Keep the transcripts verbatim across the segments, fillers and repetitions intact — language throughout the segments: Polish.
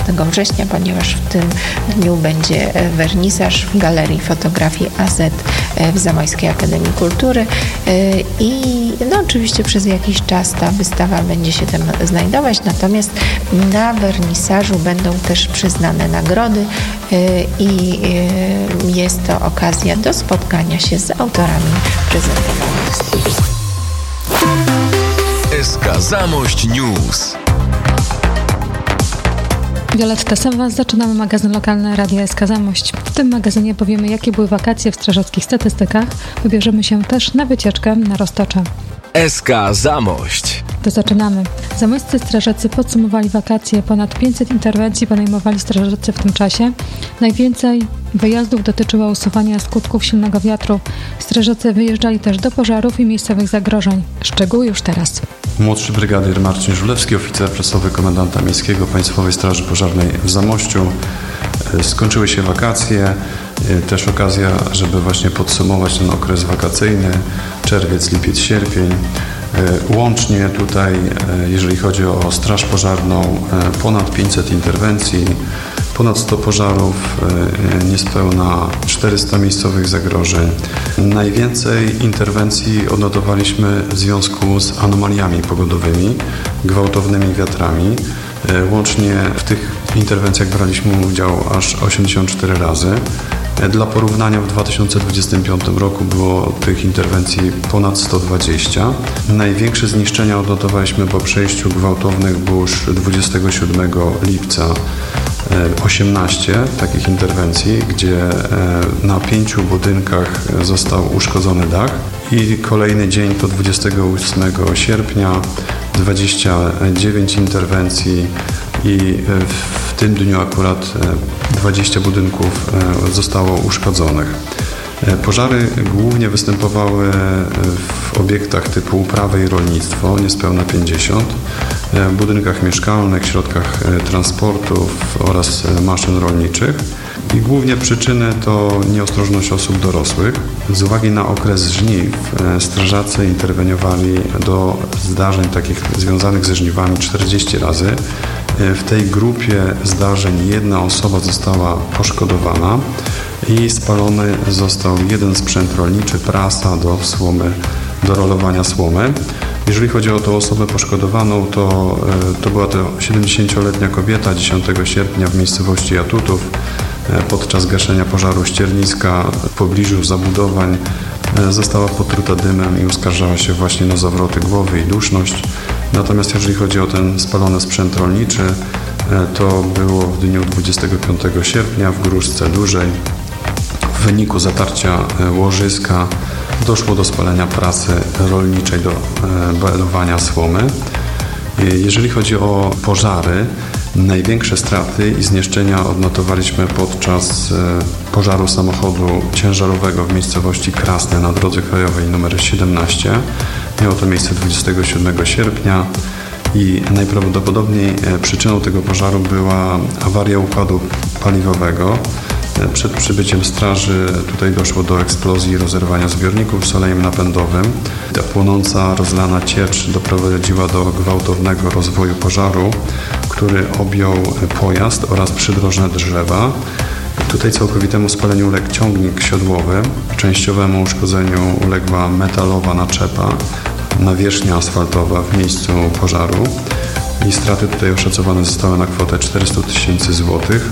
szesnastego września, ponieważ w tym dniu będzie wernisaż w Galerii Fotografii A Z w Zamojskiej Akademii Kultury i no oczywiście przez jakiś czas ta wystawa będzie się tam znajdować, natomiast na wernisażu będą też przyznane nagrody i jest to okazja do spotkania się z autorami prezentowanych sztuk. S K Zamość News. Violetta Sowa, zaczynamy magazyn lokalny Radia S K Zamość. W tym magazynie powiemy, jakie były wakacje w strażackich statystykach. Wybierzemy się też na wycieczkę na Roztocze. S K Zamość. To zaczynamy. Zamojscy strażacy podsumowali wakacje. Ponad pięćset interwencji podejmowali strażacy w tym czasie. Najwięcej wyjazdów dotyczyło usuwania skutków silnego wiatru. Strażacy wyjeżdżali też do pożarów i miejscowych zagrożeń. Szczegóły już teraz. Młodszy brygadier Marcin Żulewski, oficer prasowy komendanta miejskiego Państwowej Straży Pożarnej w Zamościu. Skończyły się wakacje, też okazja, żeby właśnie podsumować ten okres wakacyjny, czerwiec, lipiec, sierpień. Łącznie tutaj, jeżeli chodzi o Straż Pożarną, ponad pięćset interwencji, ponad sto pożarów, niespełna czterysta miejscowych zagrożeń. Najwięcej interwencji odnotowaliśmy w związku z anomaliami pogodowymi, gwałtownymi wiatrami. Łącznie w tych interwencjach braliśmy udział aż osiemdziesiąt cztery razy. Dla porównania w dwa tysiące dwudziestym piątym roku było tych interwencji ponad sto dwadzieścia. Największe zniszczenia odnotowaliśmy po przejściu gwałtownych burz dwudziestego siódmego lipca. osiemnaście takich interwencji, gdzie na pięciu budynkach został uszkodzony dach i kolejny dzień to dwudziestego ósmego sierpnia dwadzieścia dziewięć interwencji i w tym dniu akurat dwadzieścia budynków zostało uszkodzonych. Pożary głównie występowały w obiektach typu uprawy i rolnictwo, niespełna pięćdziesiąt, w budynkach mieszkalnych, środkach transportów oraz maszyn rolniczych. I głównie przyczyny to nieostrożność osób dorosłych. Z uwagi na okres żniw strażacy interweniowali do zdarzeń takich związanych ze żniwami czterdzieści razy. W tej grupie zdarzeń jedna osoba została poszkodowana i spalony został jeden sprzęt rolniczy, prasa do słomy, do rolowania słomy. Jeżeli chodzi o tą osobę poszkodowaną, to, to była to siedemdziesięcioletnia kobieta dziesiątego sierpnia w miejscowości Jatutów. Podczas gaszenia pożaru ścierniska w pobliżu zabudowań została potruta dymem i uskarżała się właśnie na zawroty głowy i duszność. Natomiast jeżeli chodzi o ten spalony sprzęt rolniczy, to było w dniu dwudziestego piątego sierpnia w Gruszce Dużej. W wyniku zatarcia łożyska doszło do spalenia prasy rolniczej do belowania słomy. Jeżeli chodzi o pożary, największe straty i zniszczenia odnotowaliśmy podczas pożaru samochodu ciężarowego w miejscowości Krasne na drodze krajowej nr siedemnaście. Miało to miejsce dwudziestego siódmego sierpnia i najprawdopodobniej przyczyną tego pożaru była awaria układu paliwowego. Przed przybyciem straży tutaj doszło do eksplozji i rozerwania zbiorników z olejem napędowym. Ta płonąca, rozlana ciecz doprowadziła do gwałtownego rozwoju pożaru, który objął pojazd oraz przydrożne drzewa. Tutaj całkowitemu spaleniu uległ ciągnik siodłowy, częściowemu uszkodzeniu uległa metalowa naczepa, nawierzchnia asfaltowa w miejscu pożaru i straty tutaj oszacowane zostały na kwotę czterysta tysięcy złotych.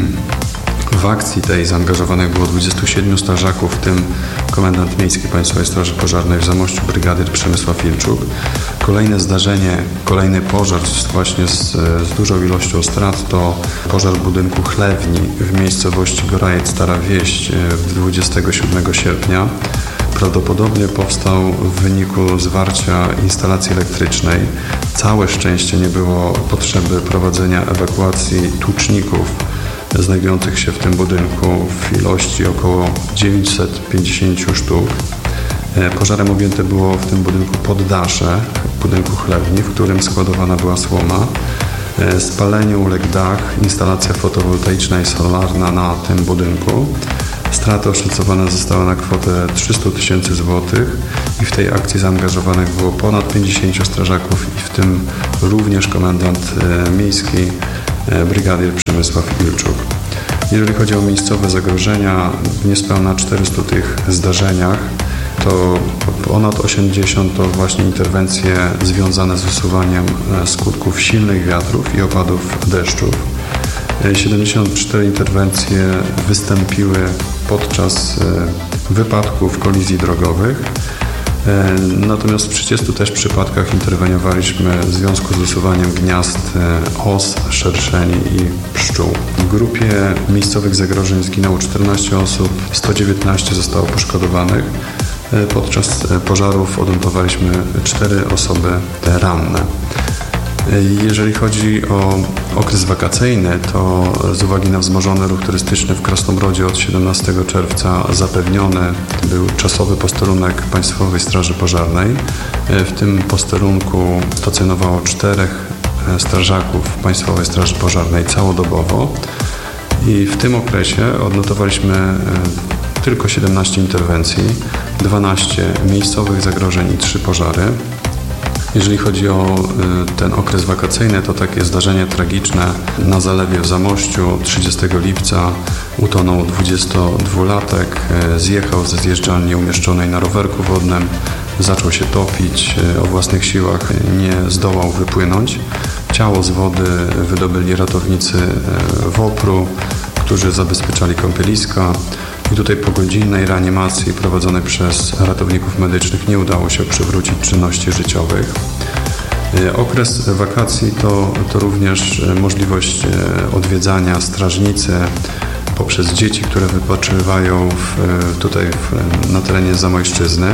W akcji tej zaangażowanych było dwudziestu siedmiu strażaków, w tym komendant miejski Państwowej Straży Pożarnej w Zamościu brygadier Przemysław Ilczuk. Kolejne zdarzenie, kolejny pożar właśnie z, z dużą ilością strat to pożar budynku chlewni w miejscowości Gorajec Stara Wieś dwudziestego siódmego sierpnia. Prawdopodobnie powstał w wyniku zwarcia instalacji elektrycznej. Całe szczęście nie było potrzeby prowadzenia ewakuacji tłuczników znajdujących się w tym budynku w ilości około dziewięćset pięćdziesiąt sztuk. Pożarem objęte było w tym budynku poddasze budynku chlewni, w którym składowana była słoma. Spaleniu uległ dach, instalacja fotowoltaiczna i solarna na tym budynku. Straty oszacowane zostały na kwotę trzysta tysięcy złotych i w tej akcji zaangażowanych było ponad pięćdziesięciu strażaków i w tym również komendant miejski brygadier Przemysław Ilczuk. Jeżeli chodzi o miejscowe zagrożenia, w niespełna czterystu tych zdarzeniach to ponad osiemdziesiąt to właśnie interwencje związane z usuwaniem skutków silnych wiatrów i opadów deszczów. siedemdziesiąt cztery interwencje wystąpiły podczas wypadków, kolizji drogowych. Natomiast w trzydziestu też przypadkach interweniowaliśmy w związku z usuwaniem gniazd os, szerszeni i pszczół. W grupie miejscowych zagrożeń zginęło czternaście osób, sto dziewiętnaście zostało poszkodowanych. Podczas pożarów odnotowaliśmy cztery osoby ranne. Jeżeli chodzi o okres wakacyjny, to z uwagi na wzmożony ruch turystyczny w Krasnobrodzie od siedemnastego czerwca zapewniony był czasowy posterunek Państwowej Straży Pożarnej. W tym posterunku stacjonowało czterech strażaków Państwowej Straży Pożarnej całodobowo i w tym okresie odnotowaliśmy tylko siedemnaście interwencji, dwanaście miejscowych zagrożeń i trzy pożary. Jeżeli chodzi o ten okres wakacyjny, to takie zdarzenie tragiczne na zalewie w Zamościu trzydziestego lipca utonął dwudziestodwulatek, zjechał ze zjeżdżalni umieszczonej na rowerku wodnym, zaczął się topić, o własnych siłach nie zdołał wypłynąć. Ciało z wody wydobyli ratownicy WOPR-u, którzy zabezpieczali kąpieliska. I tutaj po godzinnej reanimacji prowadzonej przez ratowników medycznych nie udało się przywrócić czynności życiowych. Okres wakacji to, to również możliwość odwiedzania strażnicy poprzez dzieci, które wypoczywają w, tutaj w, na terenie Zamojszczyzny.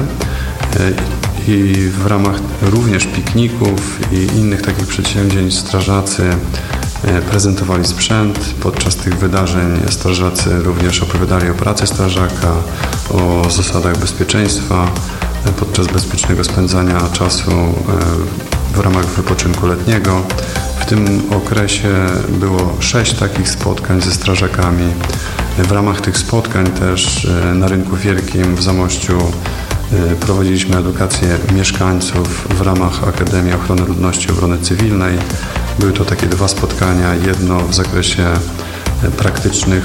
I w ramach również pikników i innych takich przedsięwzięć strażacy prezentowali sprzęt. Podczas tych wydarzeń strażacy również opowiadali o pracy strażaka, o zasadach bezpieczeństwa podczas bezpiecznego spędzania czasu w ramach wypoczynku letniego. W tym okresie było sześć takich spotkań ze strażakami. W ramach tych spotkań też na Rynku Wielkim w Zamościu prowadziliśmy edukację mieszkańców w ramach Akademii Ochrony Ludności i Obrony Cywilnej. Były to takie dwa spotkania, jedno w zakresie praktycznych,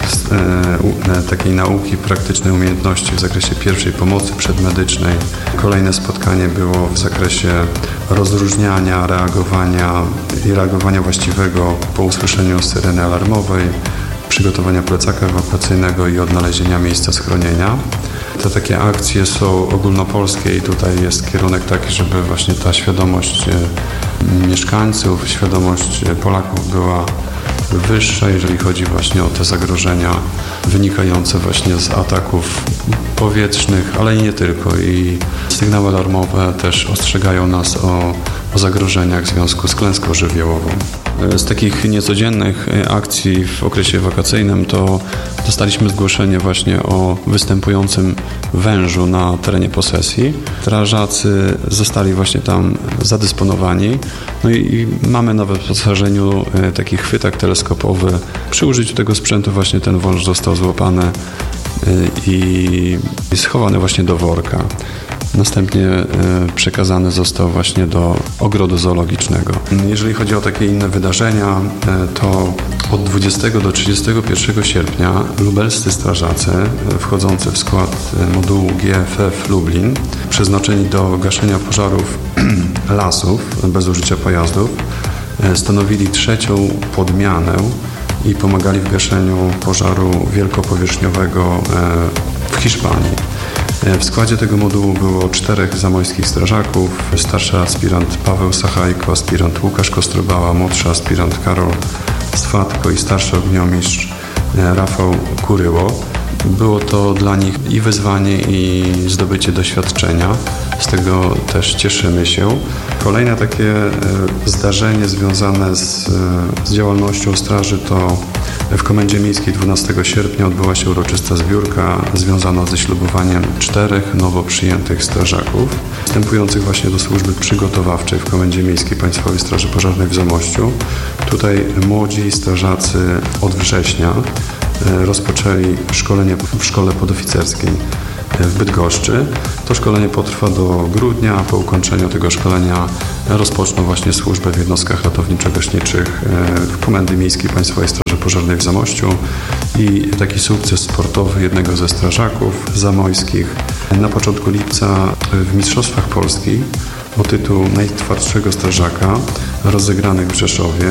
takiej nauki, praktycznej umiejętności w zakresie pierwszej pomocy przedmedycznej. Kolejne spotkanie było w zakresie rozróżniania, reagowania i reagowania właściwego po usłyszeniu syreny alarmowej, przygotowania plecaka ewakuacyjnego i odnalezienia miejsca schronienia. Te takie akcje są ogólnopolskie i tutaj jest kierunek taki, żeby właśnie ta świadomość mieszkańców, świadomość Polaków była wyższa, jeżeli chodzi właśnie o te zagrożenia wynikające właśnie z ataków powietrznych, ale nie tylko. I sygnały alarmowe też ostrzegają nas o, o zagrożeniach w związku z klęską żywiołową. Z takich niecodziennych akcji w okresie wakacyjnym to dostaliśmy zgłoszenie właśnie o występującym wężu na terenie posesji. Strażacy zostali właśnie tam zadysponowani. No i, i mamy na wyposażeniu taki chwytak teleskopowy. Przy użyciu tego sprzętu właśnie ten wąż został złapany i, i schowany właśnie do worka. Następnie przekazany został właśnie do ogrodu zoologicznego. Jeżeli chodzi o takie inne wydarzenia, to od dwudziestego do trzydziestego pierwszego sierpnia lubelscy strażacy wchodzący w skład modułu G F F Lublin, przeznaczeni do gaszenia pożarów lasów bez użycia pojazdów, stanowili trzecią podmianę i pomagali w gaszeniu pożaru wielkopowierzchniowego w Hiszpanii. W składzie tego modułu było czterech zamojskich strażaków, starszy aspirant Paweł Sachajko, aspirant Łukasz Kostrobała, młodszy aspirant Karol Swatko i starszy ogniomistrz Rafał Kuryło. Było to dla nich i wyzwanie, i zdobycie doświadczenia. Z tego też cieszymy się. Kolejne takie zdarzenie związane z, z działalnością straży to w Komendzie Miejskiej dwunastego sierpnia odbyła się uroczysta zbiórka związana ze ślubowaniem czterech nowo przyjętych strażaków wstępujących właśnie do służby przygotowawczej w Komendzie Miejskiej Państwowej Straży Pożarnej w Zamościu. Tutaj młodzi strażacy od września rozpoczęli szkolenie w szkole podoficerskiej. w Bydgoszczy. To szkolenie potrwa do grudnia, a po ukończeniu tego szkolenia rozpoczną właśnie służbę w jednostkach ratowniczo-gaśniczych Komendy Miejskiej Państwowej Straży Pożarnej w Zamościu i taki sukces sportowy jednego ze strażaków zamojskich. Na początku lipca w Mistrzostwach Polski o tytuł najtwardszego strażaka rozegranych w Rzeszowie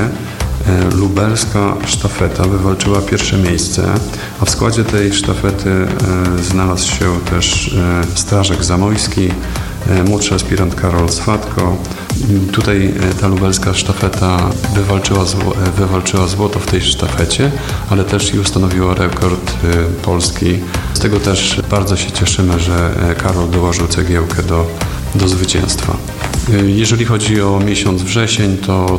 lubelska sztafeta wywalczyła pierwsze miejsce, a w składzie tej sztafety znalazł się też strażak zamojski, młodszy aspirant Karol Swatko. Tutaj ta lubelska sztafeta wywalczyła, zło, wywalczyła złoto w tej sztafecie, ale też i ustanowiła rekord Polski. Z tego też bardzo się cieszymy, że Karol dołożył cegiełkę do, do zwycięstwa. Jeżeli chodzi o miesiąc wrzesień, to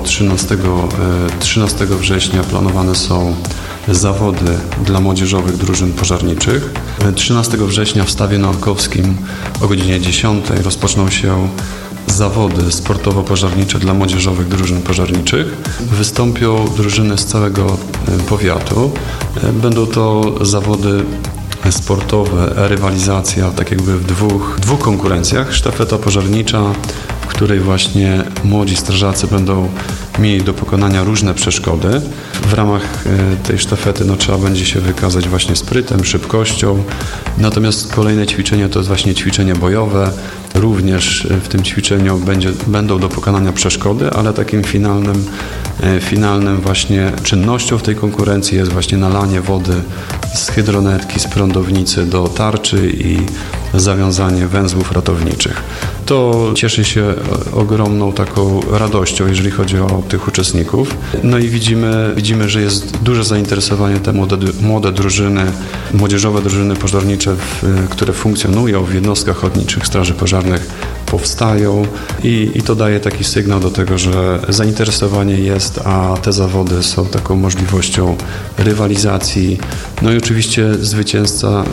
trzynastego września planowane są zawody dla młodzieżowych drużyn pożarniczych. trzynastego września w Stawie Noakowskim o godzinie dziesiątej rozpoczną się zawody sportowo-pożarnicze dla młodzieżowych drużyn pożarniczych. Wystąpią drużyny z całego powiatu. Będą to zawody sportowe, rywalizacja tak jakby w dwóch, dwóch konkurencjach. Sztafeta pożarnicza, w której właśnie młodzi strażacy będą mieli do pokonania różne przeszkody. W ramach tej sztafety no, trzeba będzie się wykazać właśnie sprytem, szybkością. Natomiast kolejne ćwiczenie to jest właśnie ćwiczenie bojowe. Również w tym ćwiczeniu będzie, będą do pokonania przeszkody, ale takim finalnym, finalnym właśnie czynnością w tej konkurencji jest właśnie nalanie wody z hydronetki, z prądownicy do tarczy i zawiązanie węzłów ratowniczych. To cieszy się ogromną taką radością, jeżeli chodzi o tych uczestników. No i widzimy, widzimy że jest duże zainteresowanie te młode, młode drużyny, młodzieżowe drużyny pożarnicze, w, które funkcjonują w jednostkach ochotniczych Straży Pożarnych, powstają i, i to daje taki sygnał do tego, że zainteresowanie jest, a te zawody są taką możliwością rywalizacji. No i oczywiście zwycięzca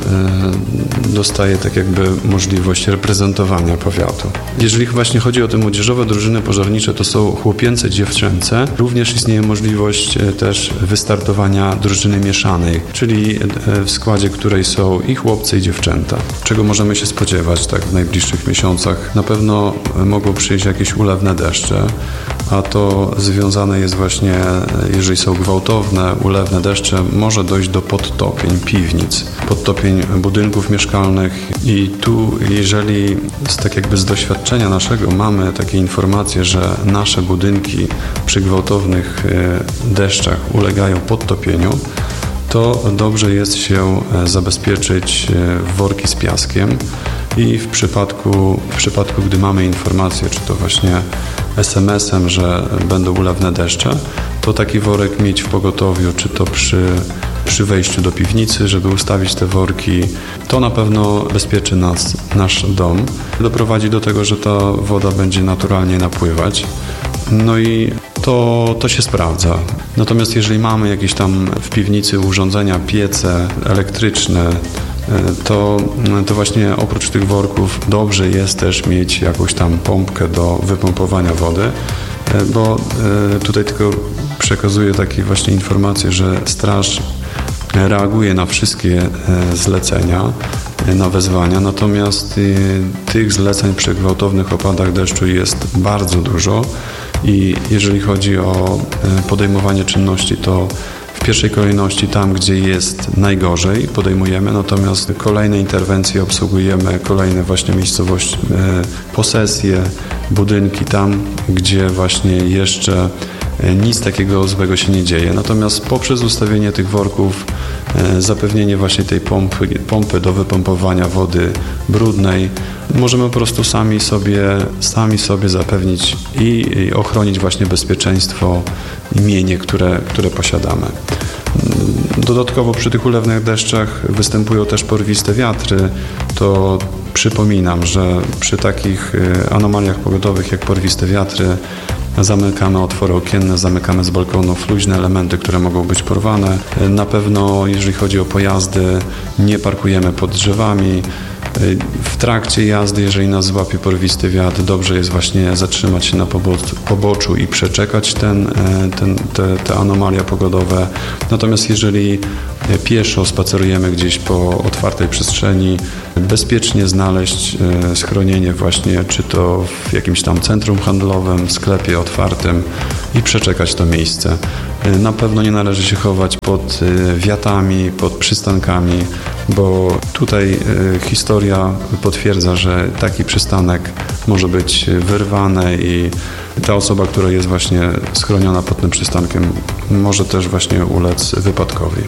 y, dostaje tak jakby możliwość reprezentowania powiatu. Jeżeli właśnie chodzi o te młodzieżowe drużyny pożarnicze, to są chłopięce, dziewczęce. Również istnieje możliwość też wystartowania drużyny mieszanej, czyli w składzie której są i chłopcy, i dziewczęta. Czego możemy się spodziewać tak w najbliższych miesiącach? Na pewno mogą przyjść jakieś ulewne deszcze, a to związane jest właśnie, jeżeli są gwałtowne, ulewne deszcze, może dojść do podtopień piwnic, podtopień budynków mieszkalnych i tu, jeżeli z, tak jakby z doświadczenia naszego mamy takie informacje, że nasze budynki przy gwałtownych deszczach ulegają podtopieniu, to dobrze jest się zabezpieczyć w worki z piaskiem i w przypadku, w przypadku, gdy mamy informację, czy to właśnie es em esem, że będą ulewne deszcze, to taki worek mieć w pogotowiu, czy to przy, przy wejściu do piwnicy, żeby ustawić te worki. To na pewno bezpieczy nas, nasz dom. Doprowadzi do tego, że ta woda będzie naturalnie napływać. No i to, to się sprawdza. Natomiast jeżeli mamy jakieś tam w piwnicy urządzenia, piece elektryczne, to, to właśnie oprócz tych worków dobrze jest też mieć jakąś tam pompkę do wypompowania wody, bo tutaj tylko przekazuję takie właśnie informacje, że straż reaguje na wszystkie zlecenia, na wezwania, natomiast tych zleceń przy gwałtownych opadach deszczu jest bardzo dużo i jeżeli chodzi o podejmowanie czynności, to w pierwszej kolejności tam, gdzie jest najgorzej, podejmujemy, natomiast kolejne interwencje obsługujemy, kolejne właśnie miejscowości, posesje, budynki tam, gdzie właśnie jeszcze nic takiego złego się nie dzieje. Natomiast poprzez ustawienie tych worków, zapewnienie właśnie tej pompy, pompy do wypompowania wody brudnej, możemy po prostu sami sobie, sami sobie zapewnić i, i ochronić właśnie bezpieczeństwo i mienie, które, które posiadamy. Dodatkowo przy tych ulewnych deszczach występują też porwiste wiatry. To przypominam, że przy takich anomaliach pogodowych jak porwiste wiatry zamykamy otwory okienne, zamykamy z balkonów luźne elementy, które mogą być porwane. Na pewno jeżeli chodzi o pojazdy, nie parkujemy pod drzewami. W trakcie jazdy, jeżeli nas złapie porwisty wiatr, dobrze jest właśnie zatrzymać się na poboczu i przeczekać ten, ten, te, te anomalia pogodowe. Natomiast jeżeli pieszo spacerujemy gdzieś po otwartej przestrzeni, bezpiecznie znaleźć schronienie właśnie, czy to w jakimś tam centrum handlowym, sklepie otwartym i przeczekać to miejsce. Na pewno nie należy się chować pod wiatami, pod przystankami, bo tutaj historia potwierdza, że taki przystanek może być wyrwany i ta osoba, która jest właśnie schroniona pod tym przystankiem, może też właśnie ulec wypadkowi.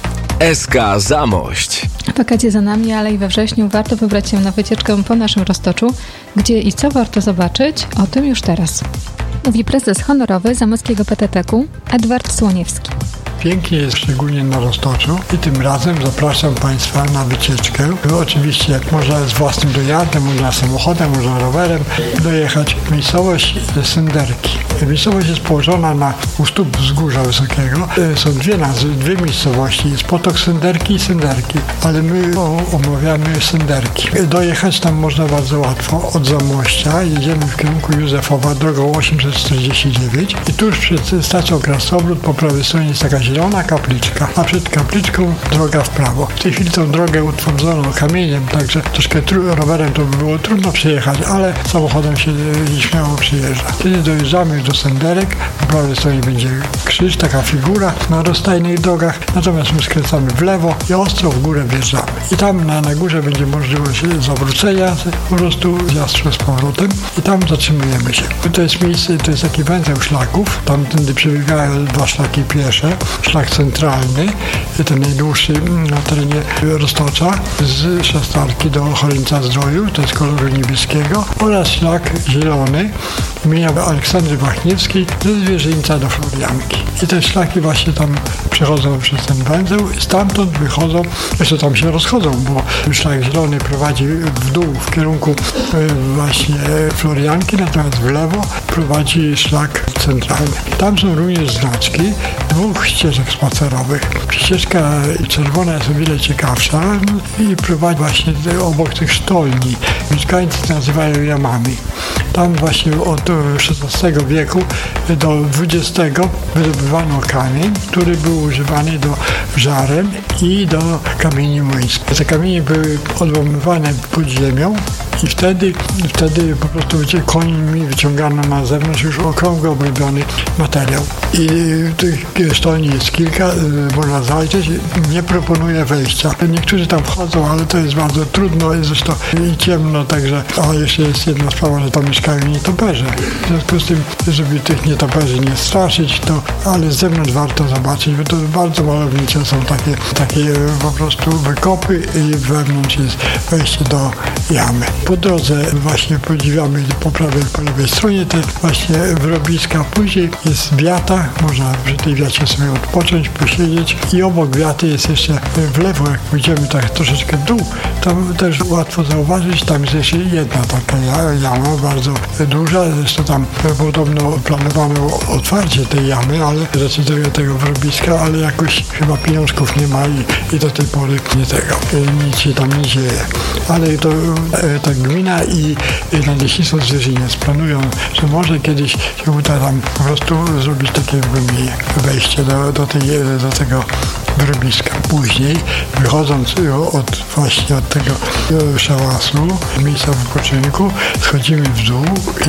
S K Zamość. Wakacje za nami, ale i we wrześniu warto wybrać się na wycieczkę po naszym Roztoczu. Gdzie i co warto zobaczyć? O tym już teraz. Mówi prezes honorowy Zamojskiego P T T K-u Edward Słoniewski. Pięknie jest szczególnie na Roztoczu i tym razem zapraszam Państwa na wycieczkę. Oczywiście można z własnym dojazdem, można samochodem, można rowerem dojechać. Miejscowość Synderki. Miejscowość jest położona na u stóp wzgórza wysokiego. Są dwie nazwy, dwie miejscowości. Jest potok Synderki i Synderki, ale my omawiamy Synderki. Dojechać tam można bardzo łatwo od Zamościa. Jedziemy w kierunku Józefowa drogą osiemset czterdzieści dziewięć i tuż przed stacją Krasnobród po prawej stronie jest taka zielona kapliczka, a przed kapliczką droga w prawo. W tej chwili tą drogę utwardzono kamieniem, także troszkę tru- rowerem to by było trudno przejechać, ale samochodem się śmiało przyjeżdża. Kiedy dojeżdżamy do Synderek, po prawej stronie będzie krzyż, taka figura na rozstajnych drogach, natomiast my skręcamy w lewo i ostro w górę wjeżdżamy. I tam na, na górze będzie możliwość zawrócenia, po prostu zjazd z powrotem i tam zatrzymujemy się. To jest miejsce, to jest taki węzeł szlaków, tamtędy przebiegają dwa szlaki piesze, szlak centralny, ten najdłuższy na terenie Roztocza, z Szastarki do Choryńca Zdroju, to jest koloru niebieskiego, oraz szlak zielony imienia Aleksandry Wachniewskiej ze Zwierzyńca do Florianki. I te szlaki właśnie tam przechodzą przez ten węzeł i stamtąd wychodzą, jeszcze tam się rozchodzą, bo szlak zielony prowadzi w dół w kierunku właśnie Florianki, natomiast w lewo prowadzi szlak centralny. Tam są również znaczki dwóch ścieżek spacerowych. Ścieżka czerwona jest o wiele ciekawsza i prowadzi właśnie obok tych sztolni. Mieszkańcy nazywają jamami. Tam właśnie od szesnastego wieku do dwudziestego wydobywano kamień, który był używany do żaren i do kamieni młyńskich. Te kamienie były odłamywane pod ziemią i wtedy, wtedy po prostu końmi wyciągano na zewnątrz już okrągły, obrobiony materiał. I tych sztolni jest kilka, można zajrzeć. Nie proponuję wejścia. Niektórzy tam wchodzą, ale to jest bardzo trudno, jest zresztą i ciemno, także, a jeszcze jest jedna sprawa, że tam mieszkają nietoperze. W związku z tym, żeby tych nietoperzy nie straszyć, to, ale z zewnątrz warto zobaczyć, bo to bardzo malownicze są takie, takie po prostu wykopy i wewnątrz jest wejście do jamy. Po drodze właśnie podziwiamy po prawej, po lewej stronie te właśnie wyrobiska. Później jest wiata, można przy tej wiacie sobie odpocząć, posiedzieć i obok wiaty jest jeszcze w lewo, jak pójdziemy tak troszeczkę w dół, tam też łatwo zauważyć, tam jest jeszcze jedna taka jama, bardzo duża, zresztą tam podobno planowano otwarcie tej jamy, ale decydują tego wyrobiska, ale jakoś chyba pieniążków nie ma i, i do tej pory nie tego, nic się tam nie dzieje. Ale to ta gmina i, i Nadleśnictwo Zwierzyniec planują, że może kiedyś się uda tam po prostu zrobić takie wejście do, do, tej, do tego wyrobiska. Później, wychodząc od właśnie od tego szałasu, miejsca wypoczynku, schodzimy w dół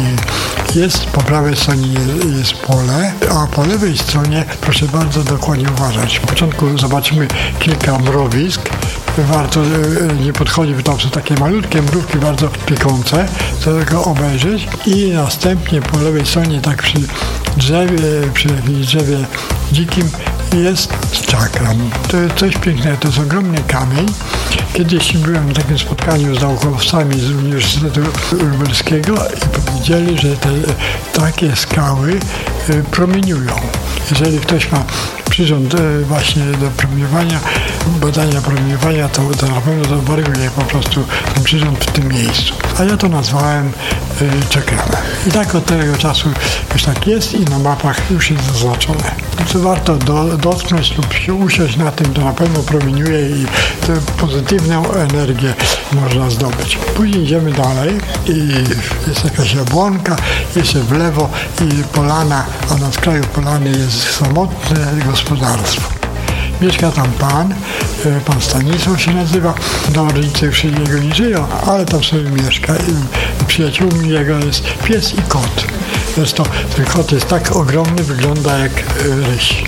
i jest po prawej stronie jest pole, a po lewej stronie, proszę bardzo dokładnie uważać. Na początku zobaczymy kilka mrowisk. Warto nie podchodzić, bo tam są takie malutkie mrówki, bardzo piekące, co tego obejrzeć. I następnie po lewej stronie, tak przy drzewie, przy jakimś drzewie dzikim, jest czakram. To jest coś pięknego, to jest ogromny kamień. Kiedyś byłem na takim spotkaniu z naukowcami z Uniwersytetu Lubelskiego i powiedzieli, że te takie skały promieniują. Jeżeli ktoś ma przyrząd właśnie do promieniowania, badania promieniowania, to, to na pewno to wariuje po prostu ten przyrząd w tym miejscu. A ja to nazwałem czekrem. I tak od tego czasu już tak jest i na mapach już jest zaznaczone. Co warto do, dotknąć lub się usiąść na tym, to na pewno promieniuje i tę pozytywną energię można zdobyć. Później idziemy dalej i jest jakaś jabłonka, jeszcze w lewo i polana, a na skraju polany jest samotne gospodarstwo. Mieszka tam pan, pan Stanisław się nazywa, no rodzice już jego nie żyją, ale tam sobie mieszka i przyjaciółmi jego jest pies i kot. Zresztą ten kot jest tak ogromny, wygląda jak ryś.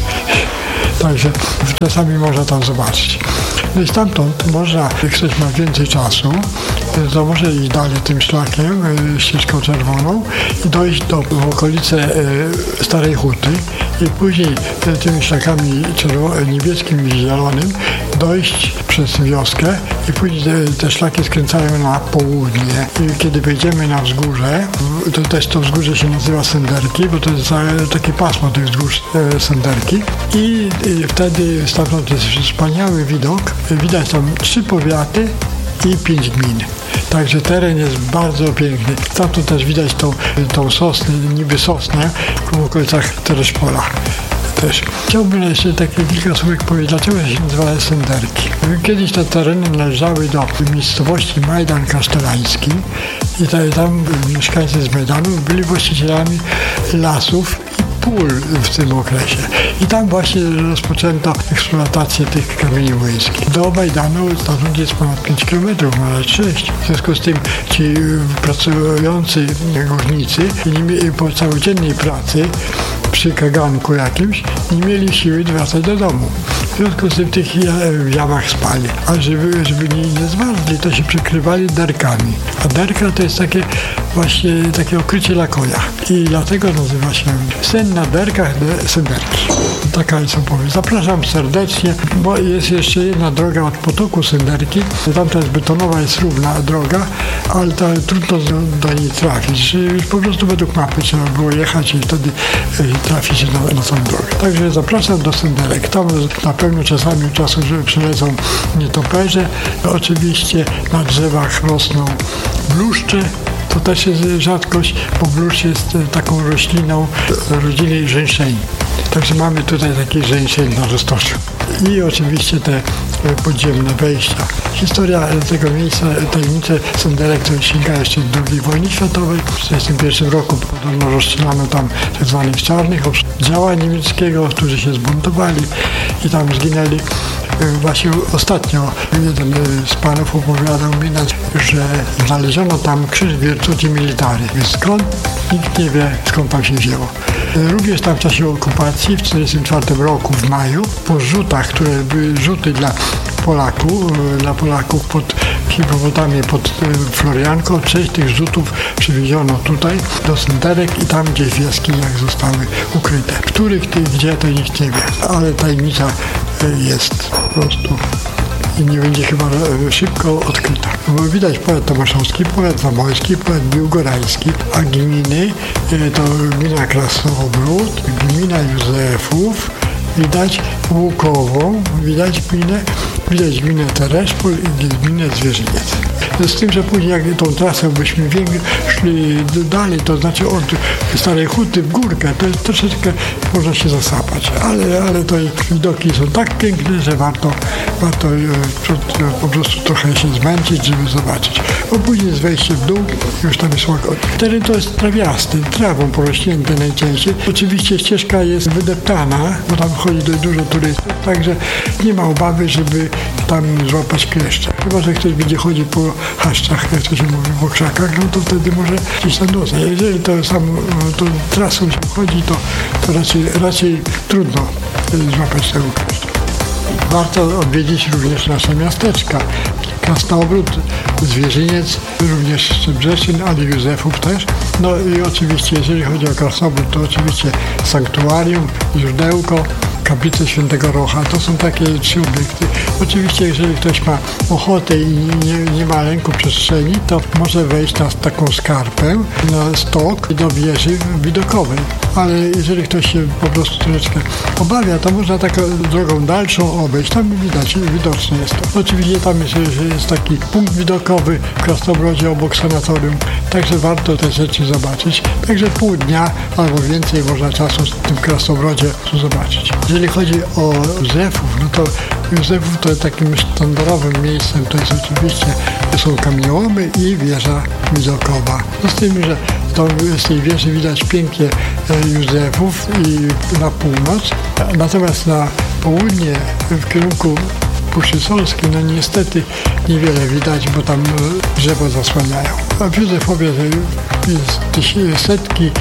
Także czasami można tam zobaczyć. No i stamtąd można, jak ktoś ma więcej czasu, to może iść dalej tym szlakiem, ścieżką czerwoną i dojść do w okolice Starej Huty i później tymi szlakami niebieskim i zielonym dojść przez wioskę i później te, te szlaki skręcają na południe. I kiedy wejdziemy na wzgórze, to też to wzgórze się nazywa Senderki, bo to jest takie pasmo tych wzgórz Senderki i, i wtedy stamtąd jest wspaniały widok. Widać tam trzy powiaty i pięć gmin. Także teren jest bardzo piękny. Stamtąd też widać tą, tą sosnę, niby sosnę w okolicach Tereszpola. Też. Chciałbym jeszcze takie kilka słówek powiedzieć, dlaczego się nazywa Senderki. Kiedyś te tereny należały do miejscowości Majdan Kasztelański i tam mieszkańcy z Majdanu byli właścicielami lasów pól w tym okresie. I tam właśnie rozpoczęto eksploatację tych kamieni młyńskich. Do Majdanu stąd jest ponad pięć kilometrów, może sześć. W związku z tym ci pracujący górnicy po całodziennej pracy przy kaganku jakimś nie mieli siły wracać do domu. W związku z tym w tych jamach spali. A żeby, żeby nie, nie zmarzli, to się przykrywali derkami. A derka to jest takie właśnie takie okrycie dla konia. I dlatego nazywa się sen na derkach de Senderki. Taka jest opowieść. Zapraszam serdecznie, bo jest jeszcze jedna droga od potoku Senderki. Tamta jest betonowa, jest równa droga, ale to trudno do, do niej trafić. Już po prostu według mapy trzeba było jechać i wtedy trafić na, na tą drogę. Także zapraszam do Senderek. Tam na pewno czasami od czasu, że przylecą nietoperze. Oczywiście na drzewach rosną bluszcze. To też jest rzadkość, bo bluszcz jest taką rośliną rodziny żeńszeni. Także mamy tutaj taki żeńszeń na roztoczu. I oczywiście te podziemne wejścia. Historia tego miejsca, tajemnice Senderek, to sięga jeszcze do drugiej wojny światowej. W tysiąc dziewięćset trzydziestym pierwszym roku podobno rozstrzelano tam tak zwanych czarnych działa niemieckiego, którzy się zbuntowali i tam zginęli. Właśnie ostatnio jeden z panów opowiadał mi, że znaleziono tam krzyż Virtuti Militari. Skąd? Nikt nie wie, skąd tam się wzięło. Również tam w czasie okupacji, w tysiąc dziewięćset czterdziestym czwartym roku w maju, po rzutach, które były rzuty dla Polaków, dla Polaków pod hipowodami pod Florianką, część tych rzutów przywieziono tutaj do Senderek i tam gdzieś w jaskiniach zostały ukryte. Których tych gdzie, to nikt nie wie, ale tajemnica jest po prostu i nie będzie chyba szybko odkryta. Bo widać powiat tomaszowski, powiat zamojski, powiat biłgorański, a gminy to gmina Krasnobród, gmina Józefów, widać Łukową, widać gminę, widać gminę Tereszpol i gminę Zwierzyniec. Z tym, że później jak tą trasę byśmy szli dalej, to znaczy od Starej Huty w górkę, to jest troszeczkę można się zasapać, ale, ale to widoki są tak piękne, że warto, warto po prostu trochę się zmęczyć, żeby zobaczyć. Bo później jest wejście w dół, już tam jest łagodnie. Teren to jest trawiasty, trawą porośnięte najczęściej. Oczywiście ścieżka jest wydeptana, bo tam chodzi dużo turystów, także nie ma obawy, żeby tam złapać kleszcze. Chyba że ktoś będzie chodzić po chaszczach, jak to się mówi, po krzakach, no to wtedy może gdzieś tam dostać. Jeżeli to sam to trasą się chodzi, to, to raczej, raczej trudno złapać tego kleszcza. Warto odwiedzić również nasze miasteczka. Krasnobród, Zwierzyniec, również Szczebrzeszyn, ale Józefów też. No i oczywiście, jeżeli chodzi o Krasnobród, to oczywiście sanktuarium, źródełko, kaplica Świętego Rocha. To są takie trzy obiekty. Oczywiście, jeżeli ktoś ma ochotę i nie, nie ma lęku przestrzeni, to może wejść na taką skarpę, na stok do wieży widokowej. Ale jeżeli ktoś się po prostu troszeczkę obawia, to można taką drogą dalszą obejść. Tam widać, widoczne jest to. Oczywiście tam jest, jest taki punkt widokowy w Krasnobrodzie obok sanatorium, także warto te rzeczy zobaczyć. Także pół dnia albo więcej można czasu w tym Krasnobrodzie zobaczyć. Jeżeli chodzi o Józefów, no to Józefów to takim sztandarowym miejscem to jest oczywiście są kamieniołomy i wieża widokowa. No z tym, że to z tej wieży widać pięknie Józefów i na północ, natomiast na południe w kierunku Puszczy Solskiej, no niestety niewiele widać, bo tam drzewo zasłaniają. A w Józefowie jest setki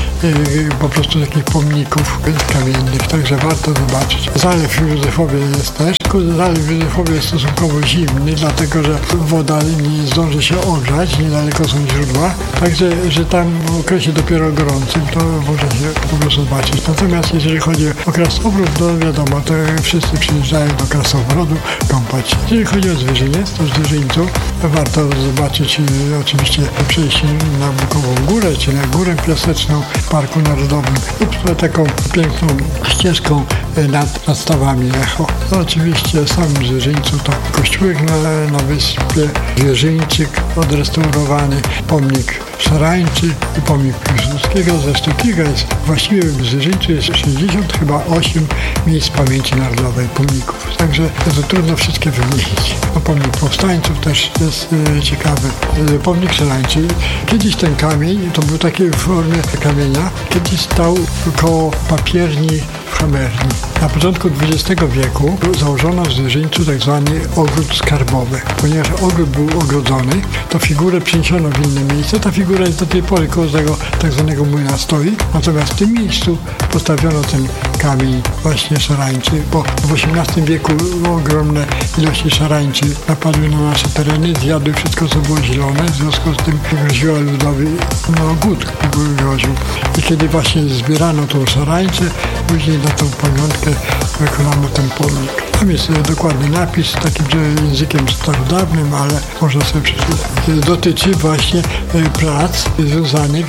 po prostu takich pomników kamiennych, także warto zobaczyć. Zalew w Józefowie jest też. Zalew w Józefowie jest stosunkowo zimny, dlatego że woda nie zdąży się ogrzać, niedaleko są źródła, także że tam w okresie dopiero gorącym to można się po prostu zobaczyć. Natomiast jeżeli chodzi o Krasnobród, to wiadomo, to wszyscy przyjeżdżają do Krasnobrodu kąpać. Jeżeli chodzi o Zwierzyniec, to w Zwierzyńcu warto zobaczyć oczywiście przejście na Bukową Górę, czy na Górę Piaseczną w Parku Narodowym lub taką piękną ścieżką nad, nad stawami Echo. No, oczywiście w samym Zwierzyńcu to kościółek na, na wyspie, Zwierzyńczyk odrestaurowany, pomnik Szarańczy i pomnik Piłsudskiego. Zresztą kilka jest, właściwie w Zwierzyńcu jest sześćdziesiąt chyba osiem miejsc pamięci narodowej, pomników. Także to trudno wszystkie wymienić. No, pomnik powstańców też jest e, ciekawy. E, pomnik Szarańczy. Kiedyś ten kamień, to był taki w formie kamienia, kiedyś stał koło papierni w Chamerni. Na początku dwudziestego wieku założono w Zwierzyńcu tak zwany ogród skarbowy. Ponieważ ogród był ogrodzony, to figurę przeniesiono w inne miejsce. Ta figura jest do tej pory koło tego tak zwanego młyna stoi. Natomiast w tym miejscu postawiono ten kamień właśnie szarańczy, bo w osiemnastym wieku ogromne ilości szarańczy napadły na nasze tereny, zjadły wszystko, co było zielone. W związku z tym groziła ludowi no, głód groził. I kiedy właśnie zbierano tą szarańczę, później na tą pamiątkę wykonano ten pomnik. Tam jest dokładny napis takim językiem starodawnym, ale można sobie przeczytać. Dotyczy właśnie prac związanych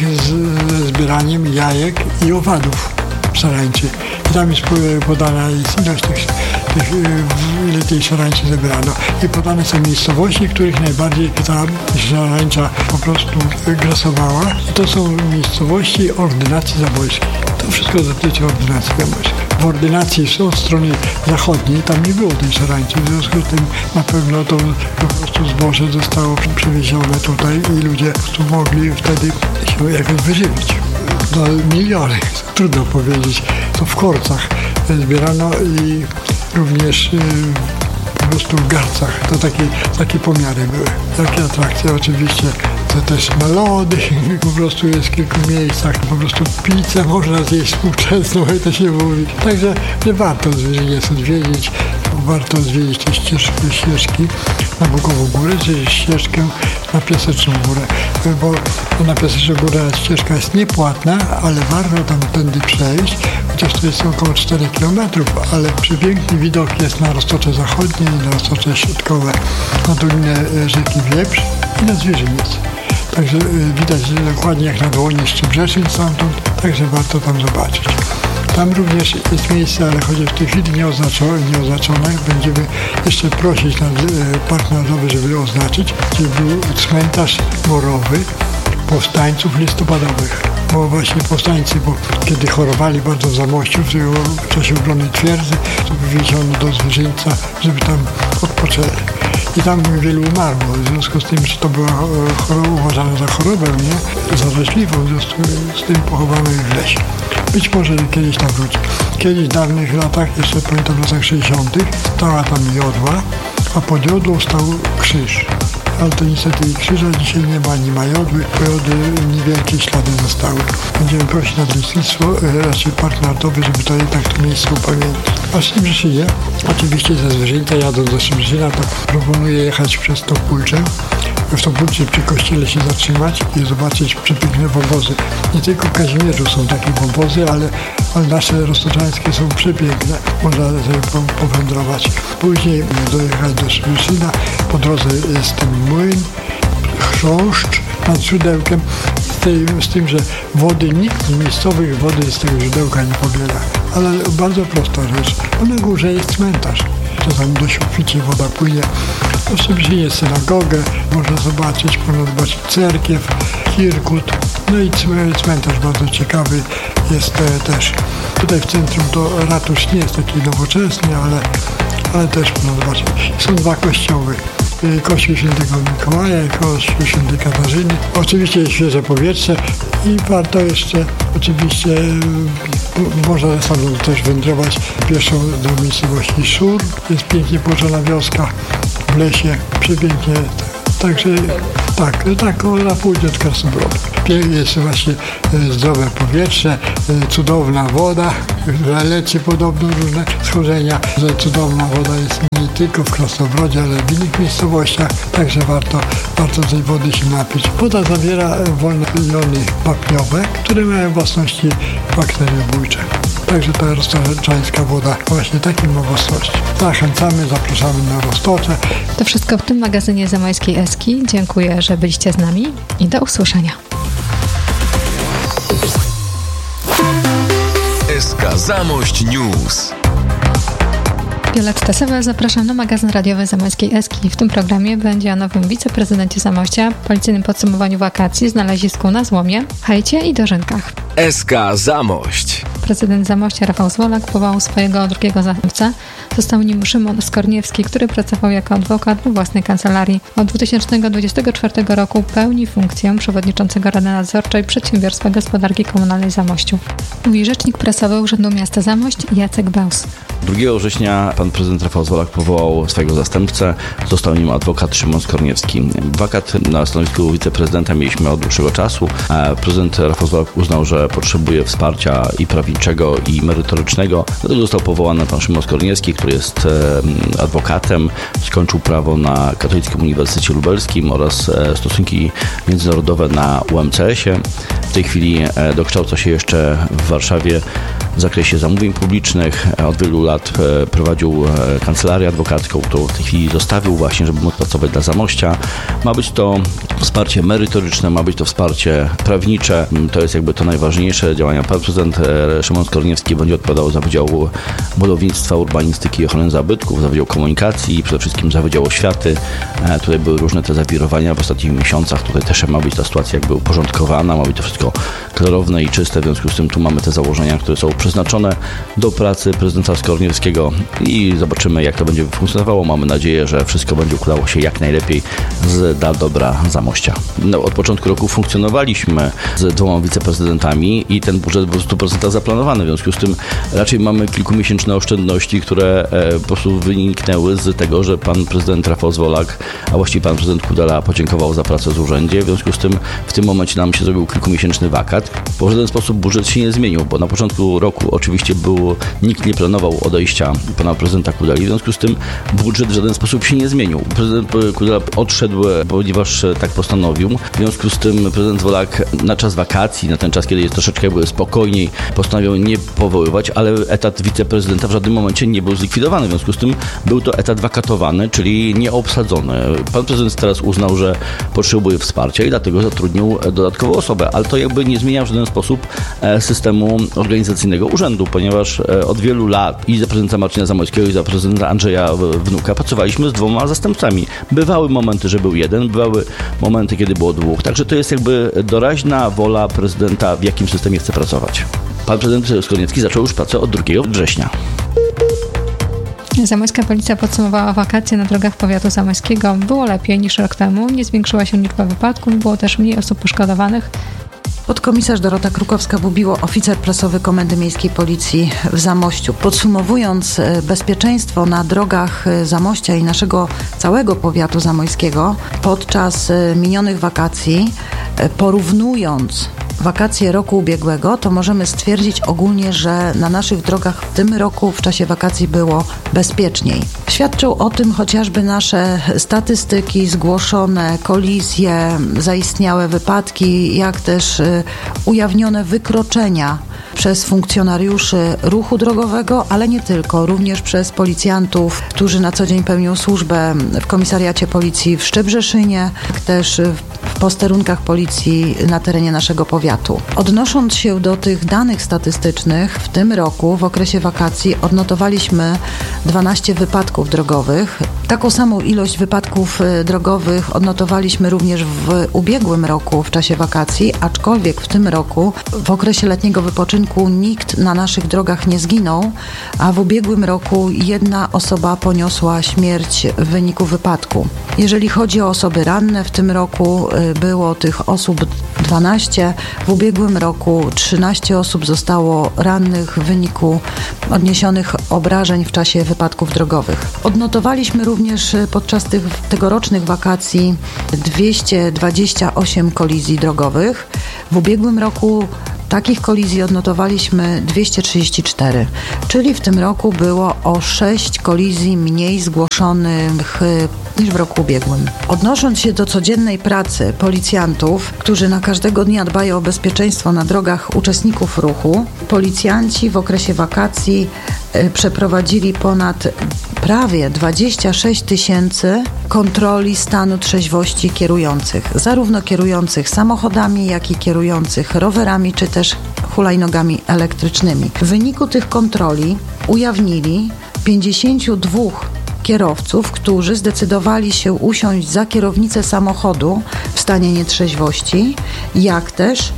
z zbieraniem jajek i owadów szarańczy. I tam jest podana jest ilość tych, tych, ile tej szarańczy zebrano. I podane są miejscowości, w których najbardziej ta szarańcza po prostu grasowała. I to są miejscowości ordynacji zabojskiej. To wszystko dotyczy ordynacji zabojskiej. W ordynacji od strony zachodniej tam nie było tej szarańczy, w związku z tym na pewno to po prostu zboże zostało przewiezione tutaj i ludzie po prostu mogli wtedy się jakoś wyżywić. No, miliony, trudno powiedzieć, to w korcach zbierano i również yy, po prostu w garcach. To takie, takie pomiary były. Takie atrakcje oczywiście. To też na lody, po prostu jest w kilku miejscach, po prostu pizzę można zjeść współczesną, jak to się mówi. Także że warto Zwierzyniec odwiedzić, warto zwiedzić te ścieżki, ścieżki na Bukową Górę, czy ścieżkę na Piaseczną Górę, bo na Piaseczną Górę ścieżka jest niepłatna, ale warto tam tędy przejść, chociaż to jest około czterech kilometrów, ale przepiękny widok jest na Roztocze Zachodnie i na Roztocze Środkowe, na dolinę rzeki Wieprz i na Zwierzyniec. Także widać dokładnie jak na dłoni Szczebrzeszyn stamtąd, także warto tam zobaczyć. Tam również jest miejsce, ale chociaż w tej chwili nieoznaczone, nieoznaczone będziemy jeszcze prosić na Park Narodowy, żeby oznaczyć, gdzie był cmentarz morowy powstańców listopadowych. Bo właśnie powstańcy, bo kiedy chorowali bardzo w Zamościu, w czasie obrony twierdzy, to wywieziono do Zwierzyńca, żeby tam odpoczęli. I tam wielu umarło, w związku z tym, że to była choroba, uważana za chorobę, nie? Zaraźliwą, w związku z tym pochowano ich w lesie. Być może kiedyś tam wróci. Kiedyś w dawnych latach, jeszcze pamiętam w latach sześćdziesiątych, stała tam jodła, a pod jodłą stał krzyż. ale to niestety i krzyża dzisiaj nie ma, nie ma jodły. Po jody niewielkie ślady zostały. Będziemy prosić nadleśnictwo, raczej Park Narodowy, żeby to jednak to miejsce upamiętnić. A w Szymbrzynie, oczywiście ze Zwierzyńca jadąc do Szymbrzyna, to proponuję jechać przez Topólczę. W Topólczy przy kościele się zatrzymać i zobaczyć przepiękne wąwozy. Nie tylko w Kazimierzu są takie wąwozy, ale, ale nasze roztoczańskie są przepiękne. Można sobie powędrować. Później dojechać do Szymbrzyna. Po drodze jest ten młyn, chrząszcz nad źródełkiem. Z, tej, z tym, że wody nikt z miejscowych wody z tego źródełka nie pobiera. Ale bardzo prosta rzecz. Bo na górze jest cmentarz. Czasami do świecie woda płynie. W Szymbrzynie synagogę można zobaczyć, można zobaczyć cerkiew, Kirkut, no i cmentarz bardzo ciekawy jest też. Tutaj w centrum to ratusz nie jest taki nowoczesny, ale, ale też można zobaczyć. Są dwa kościoły. Kościół Świętego Mikołaja i Kościół Świętej Katarzyny. Oczywiście świeże powietrze i warto jeszcze oczywiście można sam też wędrować pieszo do miejscowości Szur. Jest pięknie położona wioska w lesie, przepięknie. Także tak, tak na południe od Krasnobrodu. Jest właśnie zdrowe powietrze, cudowna woda, leczy podobno różne schorzenia, że cudowna woda jest nie tylko w Krasnobrodzie, ale w innych miejscowościach, także warto, warto tej wody się napić. Woda zawiera wolne jony wapniowe, które mają własności bakteriobójcze. Także ta roztoczańska woda właśnie takim ma własności. Zachęcamy, zapraszamy na Roztocze. To wszystko w tym magazynie Zamojskiej Eski. Dziękuję, że byliście z nami i do usłyszenia. S K Zamość News. Violetta Sewer, zapraszam na magazyn radiowy Zamojskiej Eski. W tym programie będzie o nowym wiceprezydencie Zamościa, policyjnym podsumowaniu wakacji, znalezisku na Złomie, hejcie i dożynkach. S K Zamość. Prezydent Zamościa Rafał Zwolak powołał swojego drugiego zastępcę. Został nim Szymon Skorniewski, który pracował jako adwokat we własnej kancelarii. Od dwa tysiące dwudziestego czwartego roku pełni funkcję przewodniczącego Rady Nadzorczej Przedsiębiorstwa Gospodarki Komunalnej Zamościu. Mówi rzecznik prasowy Urzędu Miasta Zamość Jacek Baus. drugiego września pan prezydent Rafał Zwolak powołał swojego zastępcę. Został nim adwokat Szymon Skorniewski. Wakat na stanowisku wiceprezydenta mieliśmy od dłuższego czasu. Prezydent Rafał Zwolak uznał, że potrzebuje wsparcia i prawniczego, i merytorycznego. Dlatego został powołany pan Szymon Skorniewski, który jest adwokatem. Skończył prawo na Katolickim Uniwersytecie Lubelskim oraz stosunki międzynarodowe na U M C S-ie. W tej chwili dokształca się jeszcze w Warszawie w zakresie zamówień publicznych. Od wielu lat prowadził kancelarię adwokacką, którą w tej chwili zostawił właśnie, żeby móc pracować dla Zamościa. Ma być to wsparcie merytoryczne, ma być to wsparcie prawnicze. To jest jakby to najważniejsze działania. Pan prezydent Szymon Skorniewski będzie odpowiadał za Wydział Budownictwa, Urbanistyki i Ochrony Zabytków, za Wydział Komunikacji i przede wszystkim za Wydział Oświaty. Tutaj były różne te zawirowania w ostatnich miesiącach. Tutaj też ma być ta sytuacja jakby uporządkowana, ma być to wszystko klarowne i czyste. W związku z tym tu mamy te założenia, które są przeznaczone do pracy prezydenta Skorniewskiego i zobaczymy, jak to będzie funkcjonowało. Mamy nadzieję, że wszystko będzie układało się jak najlepiej z dla dobra Zamościa. No, od początku roku funkcjonowaliśmy z dwoma wiceprezydentami i ten budżet był w stu procentach zaplanowany. W związku z tym raczej mamy kilkumiesięczne oszczędności, które e, po prostu wyniknęły z tego, że pan prezydent Rafał Zwolak, a właściwie pan prezydent Kudela podziękował za pracę w urzędzie. W związku z tym w tym momencie nam się zrobił kilkumiesięczny wakat. W żaden sposób budżet się nie zmienił, bo na początku roku oczywiście był, nikt nie planował odejścia pana prezydenta Kudeli. W związku z tym budżet w żaden sposób się nie zmienił. Prezydent Kudela odszedł, ponieważ tak postanowił. W związku z tym prezydent Zwolak na czas wakacji, na ten czas, kiedy jest troszeczkę spokojniej, postanowił nie powoływać, ale etat wiceprezydenta w żadnym momencie nie był zlikwidowany. W związku z tym był to etat wakatowany, czyli nieobsadzony. Pan prezydent teraz uznał, że potrzebuje wsparcia i dlatego zatrudnił dodatkową osobę, ale to jakby nie zmienia w żaden sposób systemu organizacyjnego urzędu, ponieważ od wielu lat i za prezydenta Marcina Zamojskiego, i za prezydenta Andrzeja Wnuka pracowaliśmy z dwoma zastępcami. Bywały momenty, że był jeden, bywały momenty, kiedy było dwóch, także to jest jakby doraźna wola prezydenta, w jakim systemie chce pracować. Pan prezydent Skorniewski zaczął już pracę od drugiego września. Zamojska Policja podsumowała wakacje na drogach powiatu zamojskiego. Było lepiej niż rok temu, nie zwiększyła się liczba wypadków, było też mniej osób poszkodowanych. Podkomisarz Dorota Krukowska-Bubiło, oficer prasowy Komendy Miejskiej Policji w Zamościu. Podsumowując bezpieczeństwo na drogach Zamościa i naszego całego powiatu zamojskiego podczas minionych wakacji, porównując wakacje roku ubiegłego, to możemy stwierdzić ogólnie, że na naszych drogach w tym roku w czasie wakacji było bezpieczniej. Świadczą o tym chociażby nasze statystyki, zgłoszone kolizje, zaistniałe wypadki, jak też ujawnione wykroczenia przez funkcjonariuszy ruchu drogowego, ale nie tylko, również przez policjantów, którzy na co dzień pełnią służbę w komisariacie policji w Szczebrzeszynie, jak też w posterunkach policji na terenie naszego powiatu. Odnosząc się do tych danych statystycznych, w tym roku w okresie wakacji odnotowaliśmy dwanaście wypadków drogowych. Taką samą ilość wypadków drogowych odnotowaliśmy również w ubiegłym roku w czasie wakacji, aczkolwiek w tym roku w okresie letniego wypoczynku nikt na naszych drogach nie zginął, a w ubiegłym roku jedna osoba poniosła śmierć w wyniku wypadku. Jeżeli chodzi o osoby ranne, w tym roku było tych osób dwanaście, w ubiegłym roku trzynaście osób zostało rannych w wyniku odniesionych obrażeń w czasie wypadków drogowych. Odnotowaliśmy również podczas tych tegorocznych wakacji dwieście dwadzieścia osiem kolizji drogowych. W ubiegłym roku takich kolizji odnotowaliśmy dwieście trzydzieści cztery, czyli w tym roku było o sześć kolizji mniej zgłoszonych niż w roku ubiegłym. Odnosząc się do codziennej pracy policjantów, którzy na każdego dnia dbają o bezpieczeństwo na drogach uczestników ruchu, policjanci w okresie wakacji przeprowadzili ponad prawie dwadzieścia sześć tysięcy kontroli stanu trzeźwości kierujących, zarówno kierujących samochodami, jak i kierujących rowerami, czy też hulajnogami elektrycznymi. W wyniku tych kontroli ujawnili pięćdziesięciu dwóch kierowców, którzy zdecydowali się usiąść za kierownicę samochodu w stanie nietrzeźwości, jak też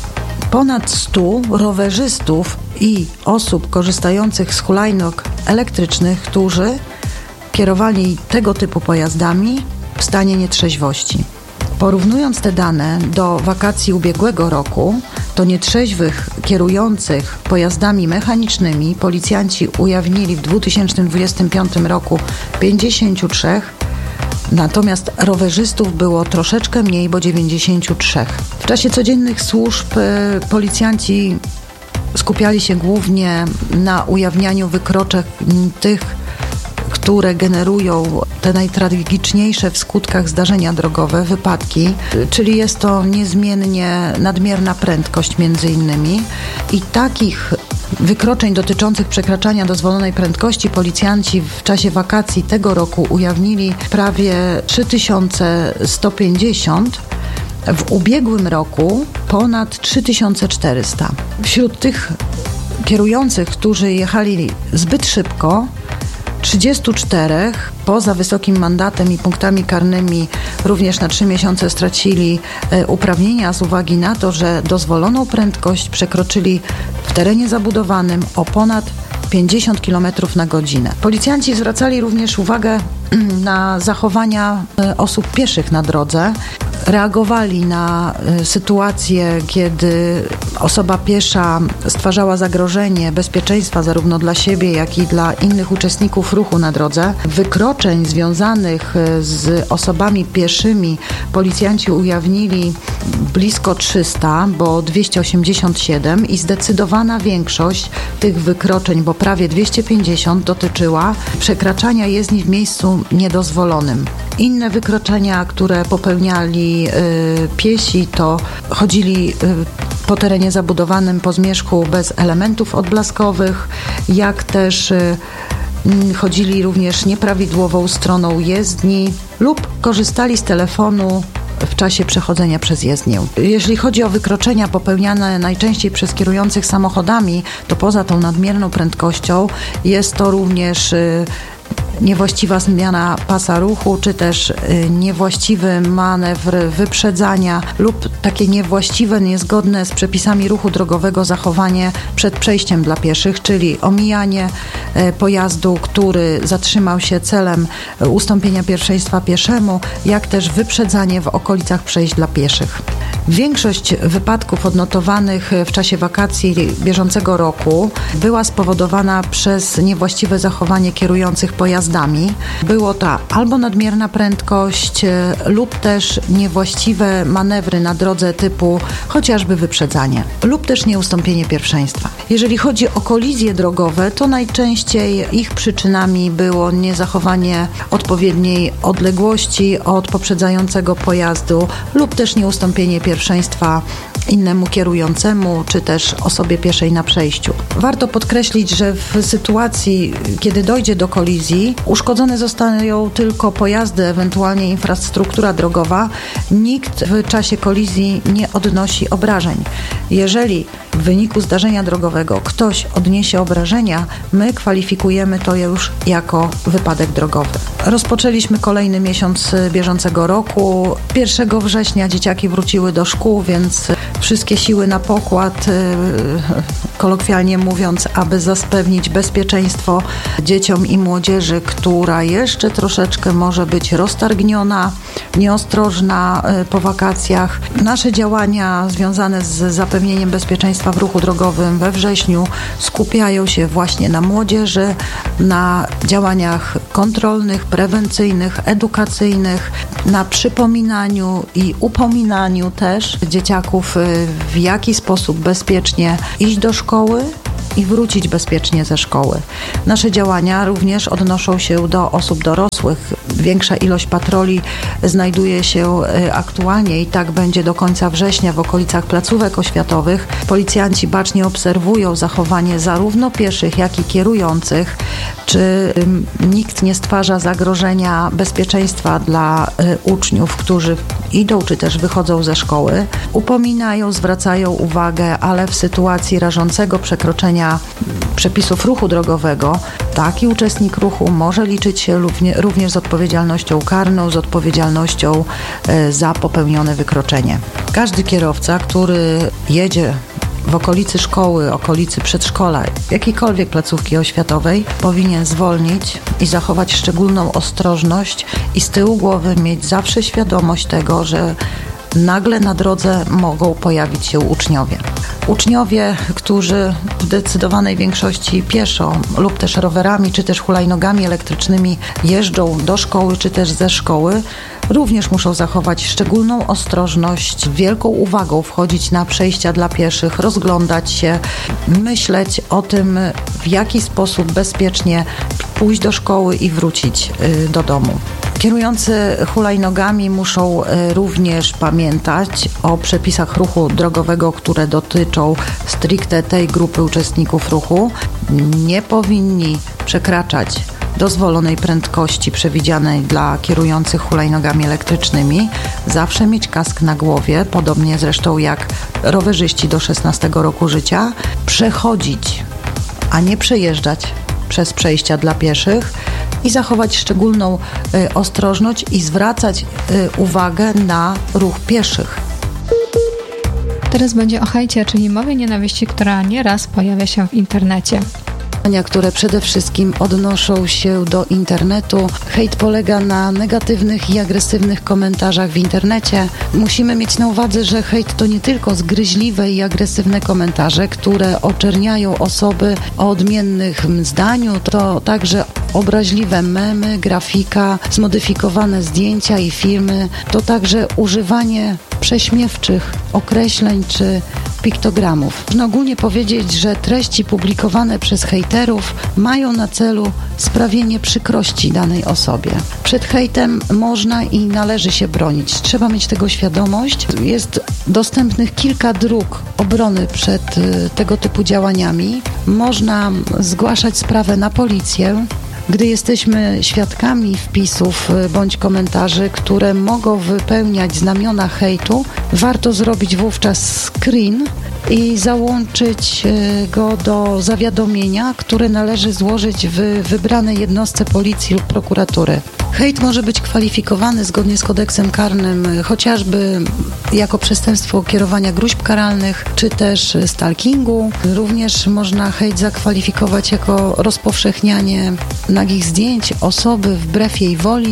ponad stu rowerzystów i osób korzystających z hulajnóg elektrycznych, którzy kierowali tego typu pojazdami w stanie nietrzeźwości. Porównując te dane do wakacji ubiegłego roku, to nietrzeźwych kierujących pojazdami mechanicznymi policjanci ujawnili w dwa tysiące dwudziestym piątym roku pięćdziesięciu trzech, natomiast rowerzystów było troszeczkę mniej, bo dziewięćdziesięciu trzech. W czasie codziennych służb policjanci skupiali się głównie na ujawnianiu wykroczeń tych, które generują te najtragiczniejsze w skutkach zdarzenia drogowe, wypadki, czyli jest to niezmiennie nadmierna prędkość między innymi i takich wykroczeń dotyczących przekraczania dozwolonej prędkości policjanci w czasie wakacji tego roku ujawnili prawie trzy tysiące sto pięćdziesiąt, w ubiegłym roku ponad trzy tysiące czterysta. Wśród tych kierujących, którzy jechali zbyt szybko, trzydziestu czterech poza wysokim mandatem i punktami karnymi również na trzy miesiące stracili uprawnienia z uwagi na to, że dozwoloną prędkość przekroczyli w terenie zabudowanym o ponad pięćdziesiąt kilometrów na godzinę. Policjanci zwracali również uwagę na zachowania osób pieszych na drodze. Reagowali na sytuację, kiedy osoba piesza stwarzała zagrożenie bezpieczeństwa zarówno dla siebie, jak i dla innych uczestników ruchu na drodze. Wykroczeń związanych z osobami pieszymi policjanci ujawnili blisko trzysta, bo dwieście osiemdziesiąt siedem i zdecydowana większość tych wykroczeń, bo prawie dwieście pięćdziesiąt, dotyczyła przekraczania jezdni w miejscu niedozwolonym. Inne wykroczenia, które popełniali y, piesi, to chodzili y, po terenie zabudowanym po zmierzchu bez elementów odblaskowych, jak też y, chodzili również nieprawidłową stroną jezdni lub korzystali z telefonu w czasie przechodzenia przez jezdnię. Jeżeli chodzi o wykroczenia popełniane najczęściej przez kierujących samochodami, to poza tą nadmierną prędkością jest to również y, niewłaściwa zmiana pasa ruchu, czy też niewłaściwy manewr wyprzedzania lub takie niewłaściwe, niezgodne z przepisami ruchu drogowego zachowanie przed przejściem dla pieszych, czyli omijanie pojazdu, który zatrzymał się celem ustąpienia pierwszeństwa pieszemu, jak też wyprzedzanie w okolicach przejść dla pieszych. Większość wypadków odnotowanych w czasie wakacji bieżącego roku była spowodowana przez niewłaściwe zachowanie kierujących pojazdami. Było to albo nadmierna prędkość lub też niewłaściwe manewry na drodze typu chociażby wyprzedzanie lub też nieustąpienie pierwszeństwa. Jeżeli chodzi o kolizje drogowe, to najczęściej ich przyczynami było niezachowanie odpowiedniej odległości od poprzedzającego pojazdu lub też nieustąpienie pierwszeństwa innemu kierującemu, czy też osobie pieszej na przejściu. Warto podkreślić, że w sytuacji, kiedy dojdzie do kolizji, uszkodzone zostają tylko pojazdy, ewentualnie infrastruktura drogowa. Nikt w czasie kolizji nie odnosi obrażeń. Jeżeli w wyniku zdarzenia drogowego ktoś odniesie obrażenia, my kwalifikujemy to już jako wypadek drogowy. Rozpoczęliśmy kolejny miesiąc bieżącego roku. pierwszego września dzieciaki wróciły do szkół, więc wszystkie siły na pokład, kolokwialnie mówiąc, aby zapewnić bezpieczeństwo dzieciom i młodzieży, która jeszcze troszeczkę może być roztargniona, nieostrożna po wakacjach. Nasze działania związane z zapewnieniem bezpieczeństwa w ruchu drogowym we wrześniu skupiają się właśnie na młodzieży, na działaniach kontrolnych, prewencyjnych, edukacyjnych, na przypominaniu i upominaniu też dzieciaków, w jaki sposób bezpiecznie iść do szkoły i wrócić bezpiecznie ze szkoły. Nasze działania również odnoszą się do osób dorosłych. Większa ilość patroli znajduje się aktualnie i tak będzie do końca września w okolicach placówek oświatowych. Policjanci bacznie obserwują zachowanie zarówno pieszych, jak i kierujących, czy nikt nie stwarza zagrożenia bezpieczeństwa dla uczniów, którzy idą czy też wychodzą ze szkoły. Upominają, zwracają uwagę, ale w sytuacji rażącego przekroczenia przepisów ruchu drogowego taki uczestnik ruchu może liczyć się również z odpowiedzialnością karną, z odpowiedzialnością za popełnione wykroczenie. Każdy kierowca, który jedzie w okolicy szkoły, okolicy przedszkola, jakiejkolwiek placówki oświatowej, powinien zwolnić i zachować szczególną ostrożność i z tyłu głowy mieć zawsze świadomość tego, że nagle na drodze mogą pojawić się uczniowie. Uczniowie, którzy w zdecydowanej większości pieszo lub też rowerami, czy też hulajnogami elektrycznymi jeżdżą do szkoły, czy też ze szkoły, również muszą zachować szczególną ostrożność, wielką uwagą wchodzić na przejścia dla pieszych, rozglądać się, myśleć o tym, w jaki sposób bezpiecznie pójść do szkoły i wrócić do domu. Kierujący hulajnogami muszą również pamiętać o przepisach ruchu drogowego, które dotyczą stricte tej grupy uczestników ruchu. Nie powinni przekraczać dozwolonej prędkości przewidzianej dla kierujących hulajnogami elektrycznymi. Zawsze mieć kask na głowie, podobnie zresztą jak rowerzyści do szesnastego roku życia. Przechodzić, a nie przejeżdżać przez przejścia dla pieszych i zachować szczególną y, ostrożność i zwracać y, uwagę na ruch pieszych. Teraz będzie o hejcie, czyli mowie nienawiści, która nieraz pojawia się w internecie. Które przede wszystkim odnoszą się do internetu. Hejt polega na negatywnych i agresywnych komentarzach w internecie. Musimy mieć na uwadze, że hejt to nie tylko zgryźliwe i agresywne komentarze, które oczerniają osoby o odmiennym zdaniu, to także obraźliwe memy, grafika, zmodyfikowane zdjęcia i filmy, to także używanie prześmiewczych określeń czy piktogramów. Można ogólnie powiedzieć, że treści publikowane przez hejterów mają na celu sprawienie przykrości danej osobie. Przed hejtem można i należy się bronić. Trzeba mieć tego świadomość. Jest dostępnych kilka dróg obrony przed y, tego typu działaniami. Można zgłaszać sprawę na policję. Gdy jesteśmy świadkami wpisów bądź komentarzy, które mogą wypełniać znamiona hejtu, warto zrobić wówczas screen i załączyć go do zawiadomienia, które należy złożyć w wybranej jednostce policji lub prokuratury. Hejt może być kwalifikowany zgodnie z kodeksem karnym chociażby jako przestępstwo kierowania gróźb karalnych, czy też stalkingu. Również można hejt zakwalifikować jako rozpowszechnianie nagich zdjęć osoby wbrew jej woli,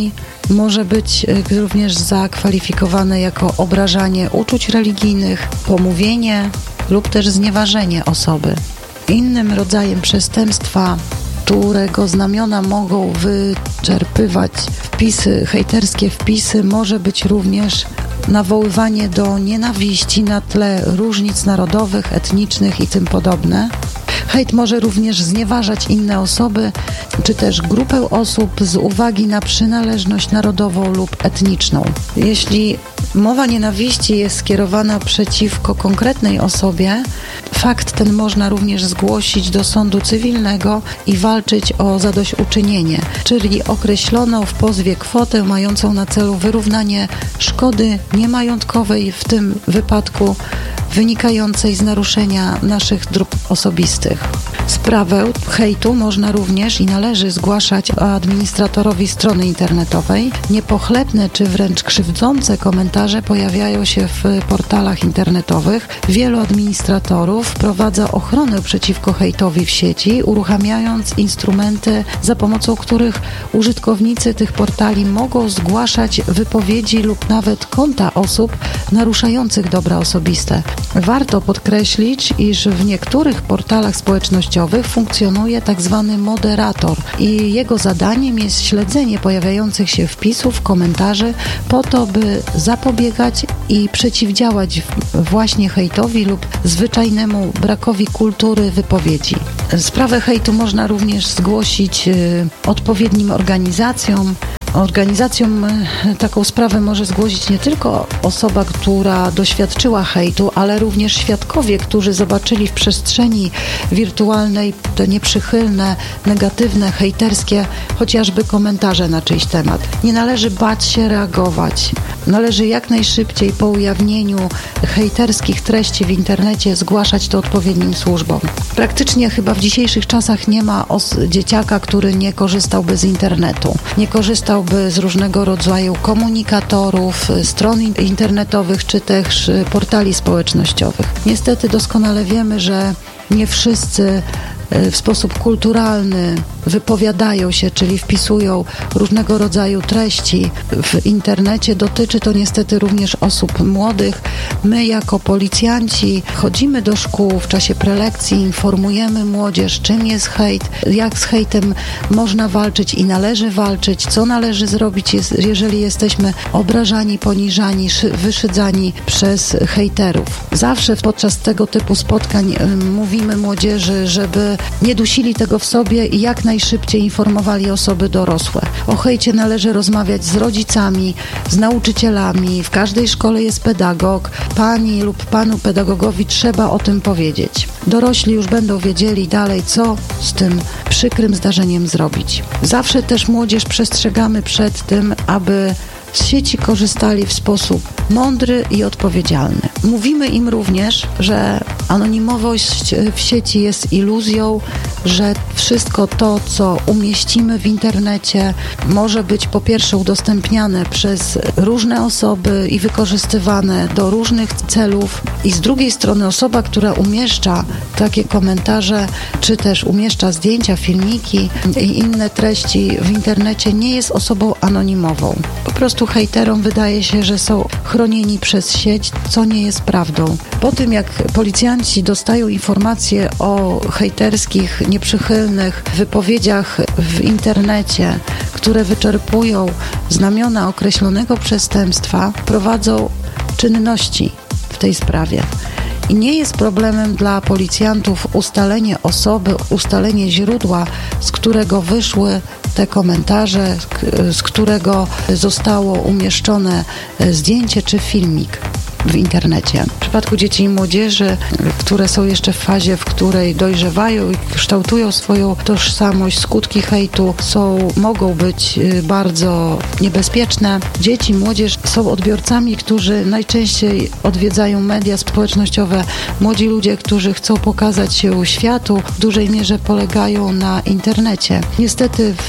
może być również zakwalifikowane jako obrażanie uczuć religijnych, pomówienie lub też znieważenie osoby. Innym rodzajem przestępstwa, którego znamiona mogą wyczerpywać wpisy, hejterskie wpisy, może być również nawoływanie do nienawiści na tle różnic narodowych, etnicznych i tym podobne. Hejt może również znieważać inne osoby, czy też grupę osób z uwagi na przynależność narodową lub etniczną. Jeśli mowa nienawiści jest skierowana przeciwko konkretnej osobie, fakt ten można również zgłosić do sądu cywilnego i walczyć o zadośćuczynienie, czyli określoną w pozwie kwotę mającą na celu wyrównanie szkody niemajątkowej, w tym wypadku wynikającej z naruszenia naszych dóbr osobistych. Sprawę hejtu można również i należy zgłaszać administratorowi strony internetowej. Niepochlebne czy wręcz krzywdzące komentarze pojawiają się w portalach internetowych. Wielu administratorów wprowadza ochronę przeciwko hejtowi w sieci, uruchamiając instrumenty, za pomocą których użytkownicy tych portali mogą zgłaszać wypowiedzi lub nawet konta osób naruszających dobra osobiste. Warto podkreślić, iż w niektórych portalach społecznościowych funkcjonuje tak zwany moderator i jego zadaniem jest śledzenie pojawiających się wpisów, komentarzy po to, by zapobiegać i przeciwdziałać właśnie hejtowi lub zwyczajnemu brakowi kultury wypowiedzi. Sprawę hejtu można również zgłosić odpowiednim organizacjom. Organizacją taką sprawę może zgłosić nie tylko osoba, która doświadczyła hejtu, ale również świadkowie, którzy zobaczyli w przestrzeni wirtualnej te nieprzychylne, negatywne, hejterskie, chociażby komentarze na czyjś temat. Nie należy bać się reagować. Należy jak najszybciej po ujawnieniu hejterskich treści w internecie zgłaszać to odpowiednim służbom. Praktycznie chyba w dzisiejszych czasach nie ma os- dzieciaka, który nie korzystałby z internetu, nie korzystałby z różnego rodzaju komunikatorów, stron internetowych czy też portali społecznościowych. Niestety doskonale wiemy, że nie wszyscy w sposób kulturalny wypowiadają się, czyli wpisują różnego rodzaju treści w internecie. Dotyczy to niestety również osób młodych. My jako policjanci chodzimy do szkół w czasie prelekcji, informujemy młodzież, czym jest hejt, jak z hejtem można walczyć i należy walczyć, co należy zrobić, jeżeli jesteśmy obrażani, poniżani, wyszydzani przez hejterów. Zawsze podczas tego typu spotkań mówimy młodzieży, żeby nie dusili tego w sobie i jak najszybciej informowali osoby dorosłe. O hejcie należy rozmawiać z rodzicami, z nauczycielami. W każdej szkole jest pedagog. Pani lub panu pedagogowi trzeba o tym powiedzieć. Dorośli już będą wiedzieli dalej, co z tym przykrym zdarzeniem zrobić. Zawsze też młodzież przestrzegamy przed tym, aby z sieci korzystali w sposób mądry i odpowiedzialny. Mówimy im również, że anonimowość w sieci jest iluzją, że wszystko to, co umieścimy w internecie, może być po pierwsze udostępniane przez różne osoby i wykorzystywane do różnych celów, i z drugiej strony osoba, która umieszcza takie komentarze, czy też umieszcza zdjęcia, filmiki i inne treści w internecie, nie jest osobą anonimową. Po prostu hejterom wydaje się, że są chronieni przez sieć, co nie jest prawdą. Po tym, jak policjanci dostają informacje o hejterskich, nieprzychylnych wypowiedziach w internecie, które wyczerpują znamiona określonego przestępstwa, prowadzą czynności w tej sprawie. I nie jest problemem dla policjantów ustalenie osoby, ustalenie źródła, z którego wyszły te komentarze, z którego zostało umieszczone zdjęcie czy filmik w internecie. W przypadku dzieci i młodzieży, które są jeszcze w fazie, w której dojrzewają i kształtują swoją tożsamość, skutki hejtu są, mogą być bardzo niebezpieczne. Dzieci, młodzież są odbiorcami, którzy najczęściej odwiedzają media społecznościowe. Młodzi ludzie, którzy chcą pokazać się światu, w dużej mierze polegają na internecie. Niestety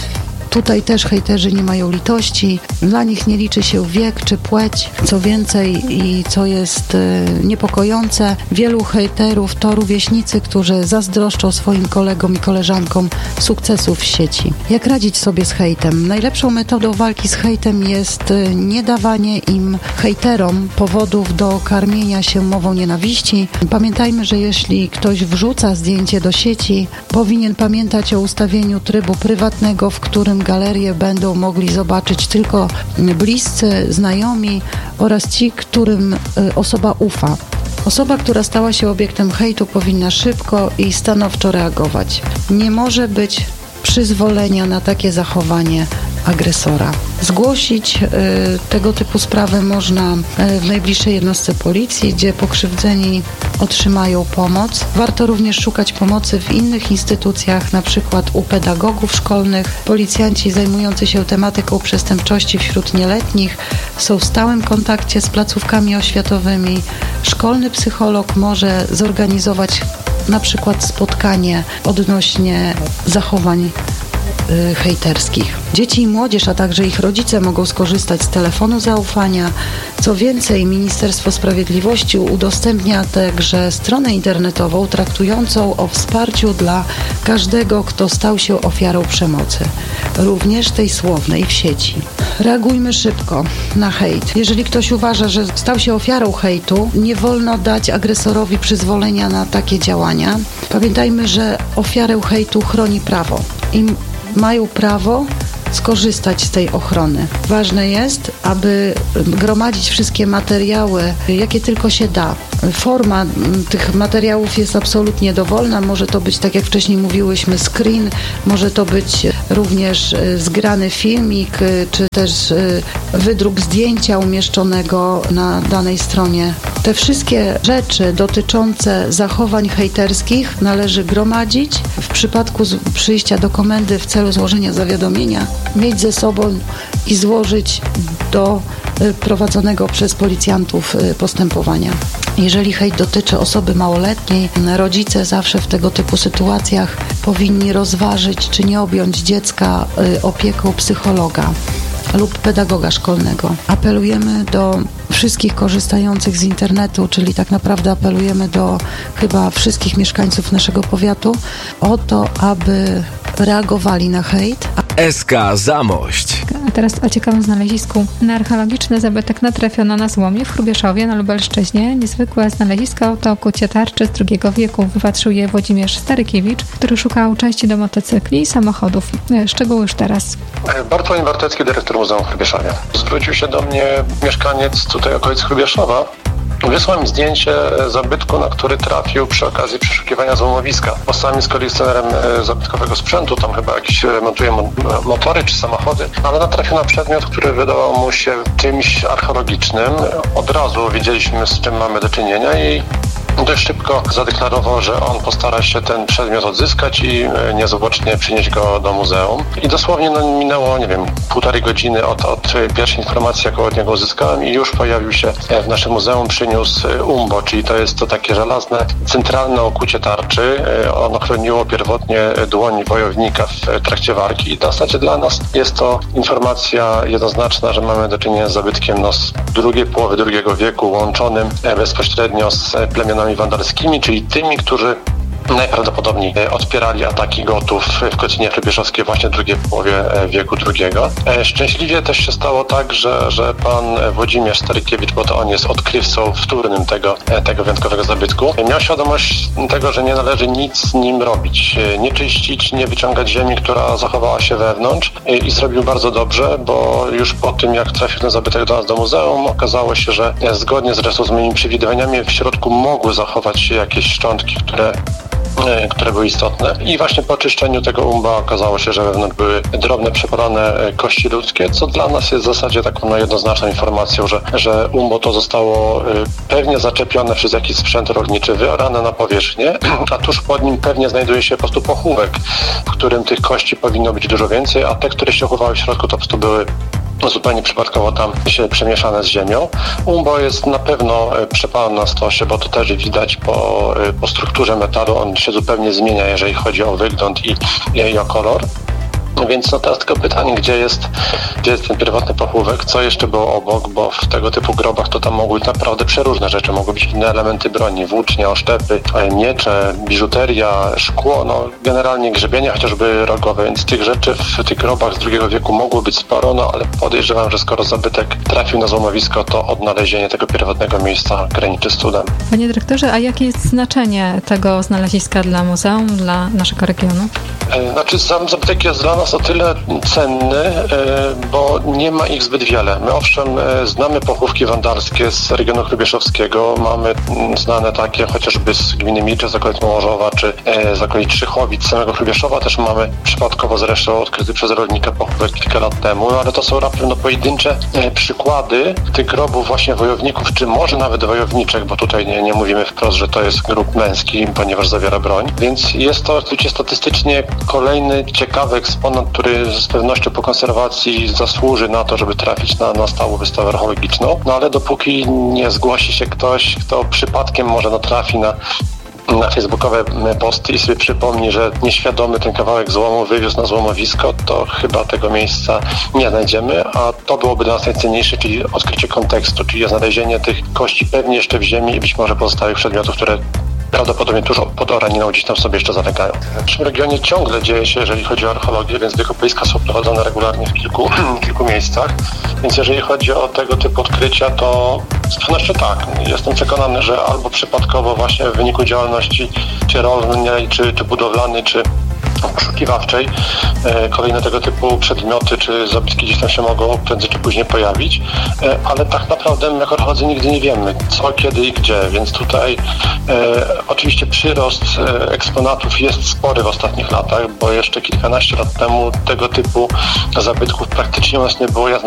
Tutaj też hejterzy nie mają litości. Dla nich nie liczy się wiek czy płeć. Co więcej i co jest niepokojące, wielu hejterów to rówieśnicy, którzy zazdroszczą swoim kolegom i koleżankom sukcesów w sieci. Jak radzić sobie z hejtem? Najlepszą metodą walki z hejtem jest nie dawanie im, hejterom, powodów do karmienia się mową nienawiści. Pamiętajmy, że jeśli ktoś wrzuca zdjęcie do sieci, powinien pamiętać o ustawieniu trybu prywatnego, w którym galerię będą mogli zobaczyć tylko bliscy, znajomi oraz ci, którym osoba ufa. Osoba, która stała się obiektem hejtu, powinna szybko i stanowczo reagować. Nie może być przyzwolenia na takie zachowanie agresora. Zgłosić y, tego typu sprawę można y, w najbliższej jednostce policji, gdzie pokrzywdzeni otrzymają pomoc. Warto również szukać pomocy w innych instytucjach, na przykład u pedagogów szkolnych. Policjanci zajmujący się tematyką przestępczości wśród nieletnich są w stałym kontakcie z placówkami oświatowymi. Szkolny psycholog może zorganizować na przykład spotkanie odnośnie zachowań hejterskich. Dzieci i młodzież, a także ich rodzice mogą skorzystać z telefonu zaufania. Co więcej, Ministerstwo Sprawiedliwości udostępnia także stronę internetową traktującą o wsparciu dla każdego, kto stał się ofiarą przemocy, również tej słownej w sieci. Reagujmy szybko na hejt. Jeżeli ktoś uważa, że stał się ofiarą hejtu, nie wolno dać agresorowi przyzwolenia na takie działania. Pamiętajmy, że ofiarę hejtu chroni prawo. Im mają prawo skorzystać z tej ochrony. Ważne jest, aby gromadzić wszystkie materiały, jakie tylko się da. Forma tych materiałów jest absolutnie dowolna. Może to być, tak jak wcześniej mówiłyśmy, screen, może to być również zgrany filmik, czy też wydruk zdjęcia umieszczonego na danej stronie. Te wszystkie rzeczy dotyczące zachowań hejterskich należy gromadzić. W przypadku przyjścia do komendy w celu złożenia zawiadomienia mieć ze sobą i złożyć do prowadzonego przez policjantów postępowania. Jeżeli hejt dotyczy osoby małoletniej, rodzice zawsze w tego typu sytuacjach powinni rozważyć, czy nie objąć dziecka opieką psychologa lub pedagoga szkolnego. Apelujemy do wszystkich korzystających z internetu, czyli tak naprawdę apelujemy do chyba wszystkich mieszkańców naszego powiatu o to, aby reagowali na hejt. S K Zamość. A teraz o ciekawym znalezisku. Na archeologiczny zabytek natrafiono na złomie w Hrubieszowie na Lubelszczyźnie. Niezwykłe znalezisko to kucie tarczy z drugiego wieku. Wypatrzył je Włodzimierz Starykiewicz, który szukał części do motocykli i samochodów. Szczegóły już teraz. Bartłomiej Bartecki, dyrektor Muzeum w Hrubieszowie. Zwrócił się do mnie mieszkaniec tutaj okolic Hrubieszowa. Wysłał mi zdjęcie zabytku, na który trafił przy okazji przeszukiwania złomowiska. Bo sam jest kolekcjonerem zabytkowego sprzętu, tam chyba jakieś remontuje motory czy samochody, ale natrafił na przedmiot, który wydawał mu się czymś archeologicznym. Od razu wiedzieliśmy, z czym mamy do czynienia i dość szybko zadeklarował, że on postara się ten przedmiot odzyskać i niezwłocznie przynieść go do muzeum. I dosłownie no, minęło, nie wiem, półtorej godziny od, od pierwszej informacji, jaką od niego uzyskałem i już pojawił się w naszym muzeum, przyniósł umbo, czyli to jest to takie żelazne, centralne okucie tarczy. Ono chroniło pierwotnie dłoń wojownika w trakcie walki i w zasadzie dla nas jest to informacja jednoznaczna, że mamy do czynienia z zabytkiem no, z drugiej połowy drugiego wieku, łączonym bezpośrednio z plemionami wandalskimi, czyli tymi, którzy najprawdopodobniej odpierali ataki Gotów w Kocinie Hrubieszowskiej właśnie w drugiej połowie wieku drugiego. Szczęśliwie też się stało tak, że, że pan Włodzimierz Starykiewicz, bo to on jest odkrywcą wtórnym tego, tego wyjątkowego zabytku, miał świadomość tego, że nie należy nic z nim robić. Nie czyścić, nie wyciągać ziemi, która zachowała się wewnątrz i zrobił bardzo dobrze, bo już po tym, jak trafił ten zabytek do nas do muzeum, okazało się, że zgodnie zresztą z moimi przewidywaniami w środku mogły zachować się jakieś szczątki, które które były istotne. I właśnie po czyszczeniu tego umba okazało się, że wewnątrz były drobne, przepalane kości ludzkie, co dla nas jest w zasadzie taką no, jednoznaczną informacją, że, że umbo to zostało pewnie zaczepione przez jakiś sprzęt rolniczy, wyorane na powierzchnię, a tuż pod nim pewnie znajduje się po prostu pochówek, w którym tych kości powinno być dużo więcej, a te, które się chowały w środku, to po prostu były zupełnie przypadkowo tam się przemieszane z ziemią. Umbo jest na pewno przepalony na stosie, bo to też widać po, po strukturze metalu. On się zupełnie zmienia, jeżeli chodzi o wygląd i, i o kolor. Więc no teraz tylko pytanie, gdzie jest, gdzie jest ten pierwotny pochówek, co jeszcze było obok, bo w tego typu grobach to tam mogły być naprawdę przeróżne rzeczy. Mogły być inne elementy broni, włócznie, oszczepy, miecze, biżuteria, szkło, no generalnie grzebienie chociażby rogowe, więc tych rzeczy w tych grobach z drugiego wieku mogło być sporo, no ale podejrzewam, że skoro zabytek trafił na złomowisko, to odnalezienie tego pierwotnego miejsca graniczy z cudem. Panie dyrektorze, a jakie jest znaczenie tego znaleziska dla muzeum, dla naszego regionu? Znaczy sam zabytek jest dla nas o tyle cenny, bo nie ma ich zbyt wiele. My owszem znamy pochówki wandalskie z regionu hrubieszowskiego, mamy znane takie chociażby z gminy Milcze, z okolic Mołorzowa, czy z okolic Szychowic, samego Hrubieszowa też mamy przypadkowo zresztą odkryty przez rolnika pochówek kilka lat temu, no ale to są raptem no, pojedyncze przykłady tych grobów właśnie wojowników, czy może nawet wojowniczek, bo tutaj nie, nie mówimy wprost, że to jest grób męski, ponieważ zawiera broń, więc jest to oczywiście statystycznie kolejny ciekawy eksponat, który z pewnością po konserwacji zasłuży na to, żeby trafić na, na stałą wystawę archeologiczną, no ale dopóki nie zgłosi się ktoś, kto przypadkiem może natrafi na na facebookowe posty i sobie przypomni, że nieświadomy ten kawałek złomu wywiózł na złomowisko, to chyba tego miejsca nie znajdziemy, a to byłoby dla nas najcenniejsze, czyli odkrycie kontekstu, czyli znalezienie tych kości pewnie jeszcze w ziemi i być może pozostałych przedmiotów, które prawdopodobnie tuż pod Oraniną gdzieś tam sobie jeszcze zalegają. W naszym regionie ciągle dzieje się, jeżeli chodzi o archeologię, więc wykopaliska są prowadzone regularnie w kilku, kilku miejscach, więc jeżeli chodzi o tego typu odkrycia, to z pewnością tak. Jestem przekonany, że albo przypadkowo właśnie w wyniku działalności czy rolnej, czy, czy budowlanej, czy poszukiwawczej kolejne tego typu przedmioty czy zabytki gdzieś tam się mogą prędzej czy później pojawić, ale tak naprawdę my jako archeolodzy nigdy nie wiemy co, kiedy i gdzie, więc tutaj e, oczywiście przyrost e, eksponatów jest spory w ostatnich latach, bo jeszcze kilkanaście lat temu tego typu zabytków praktycznie u nas nie było. Ja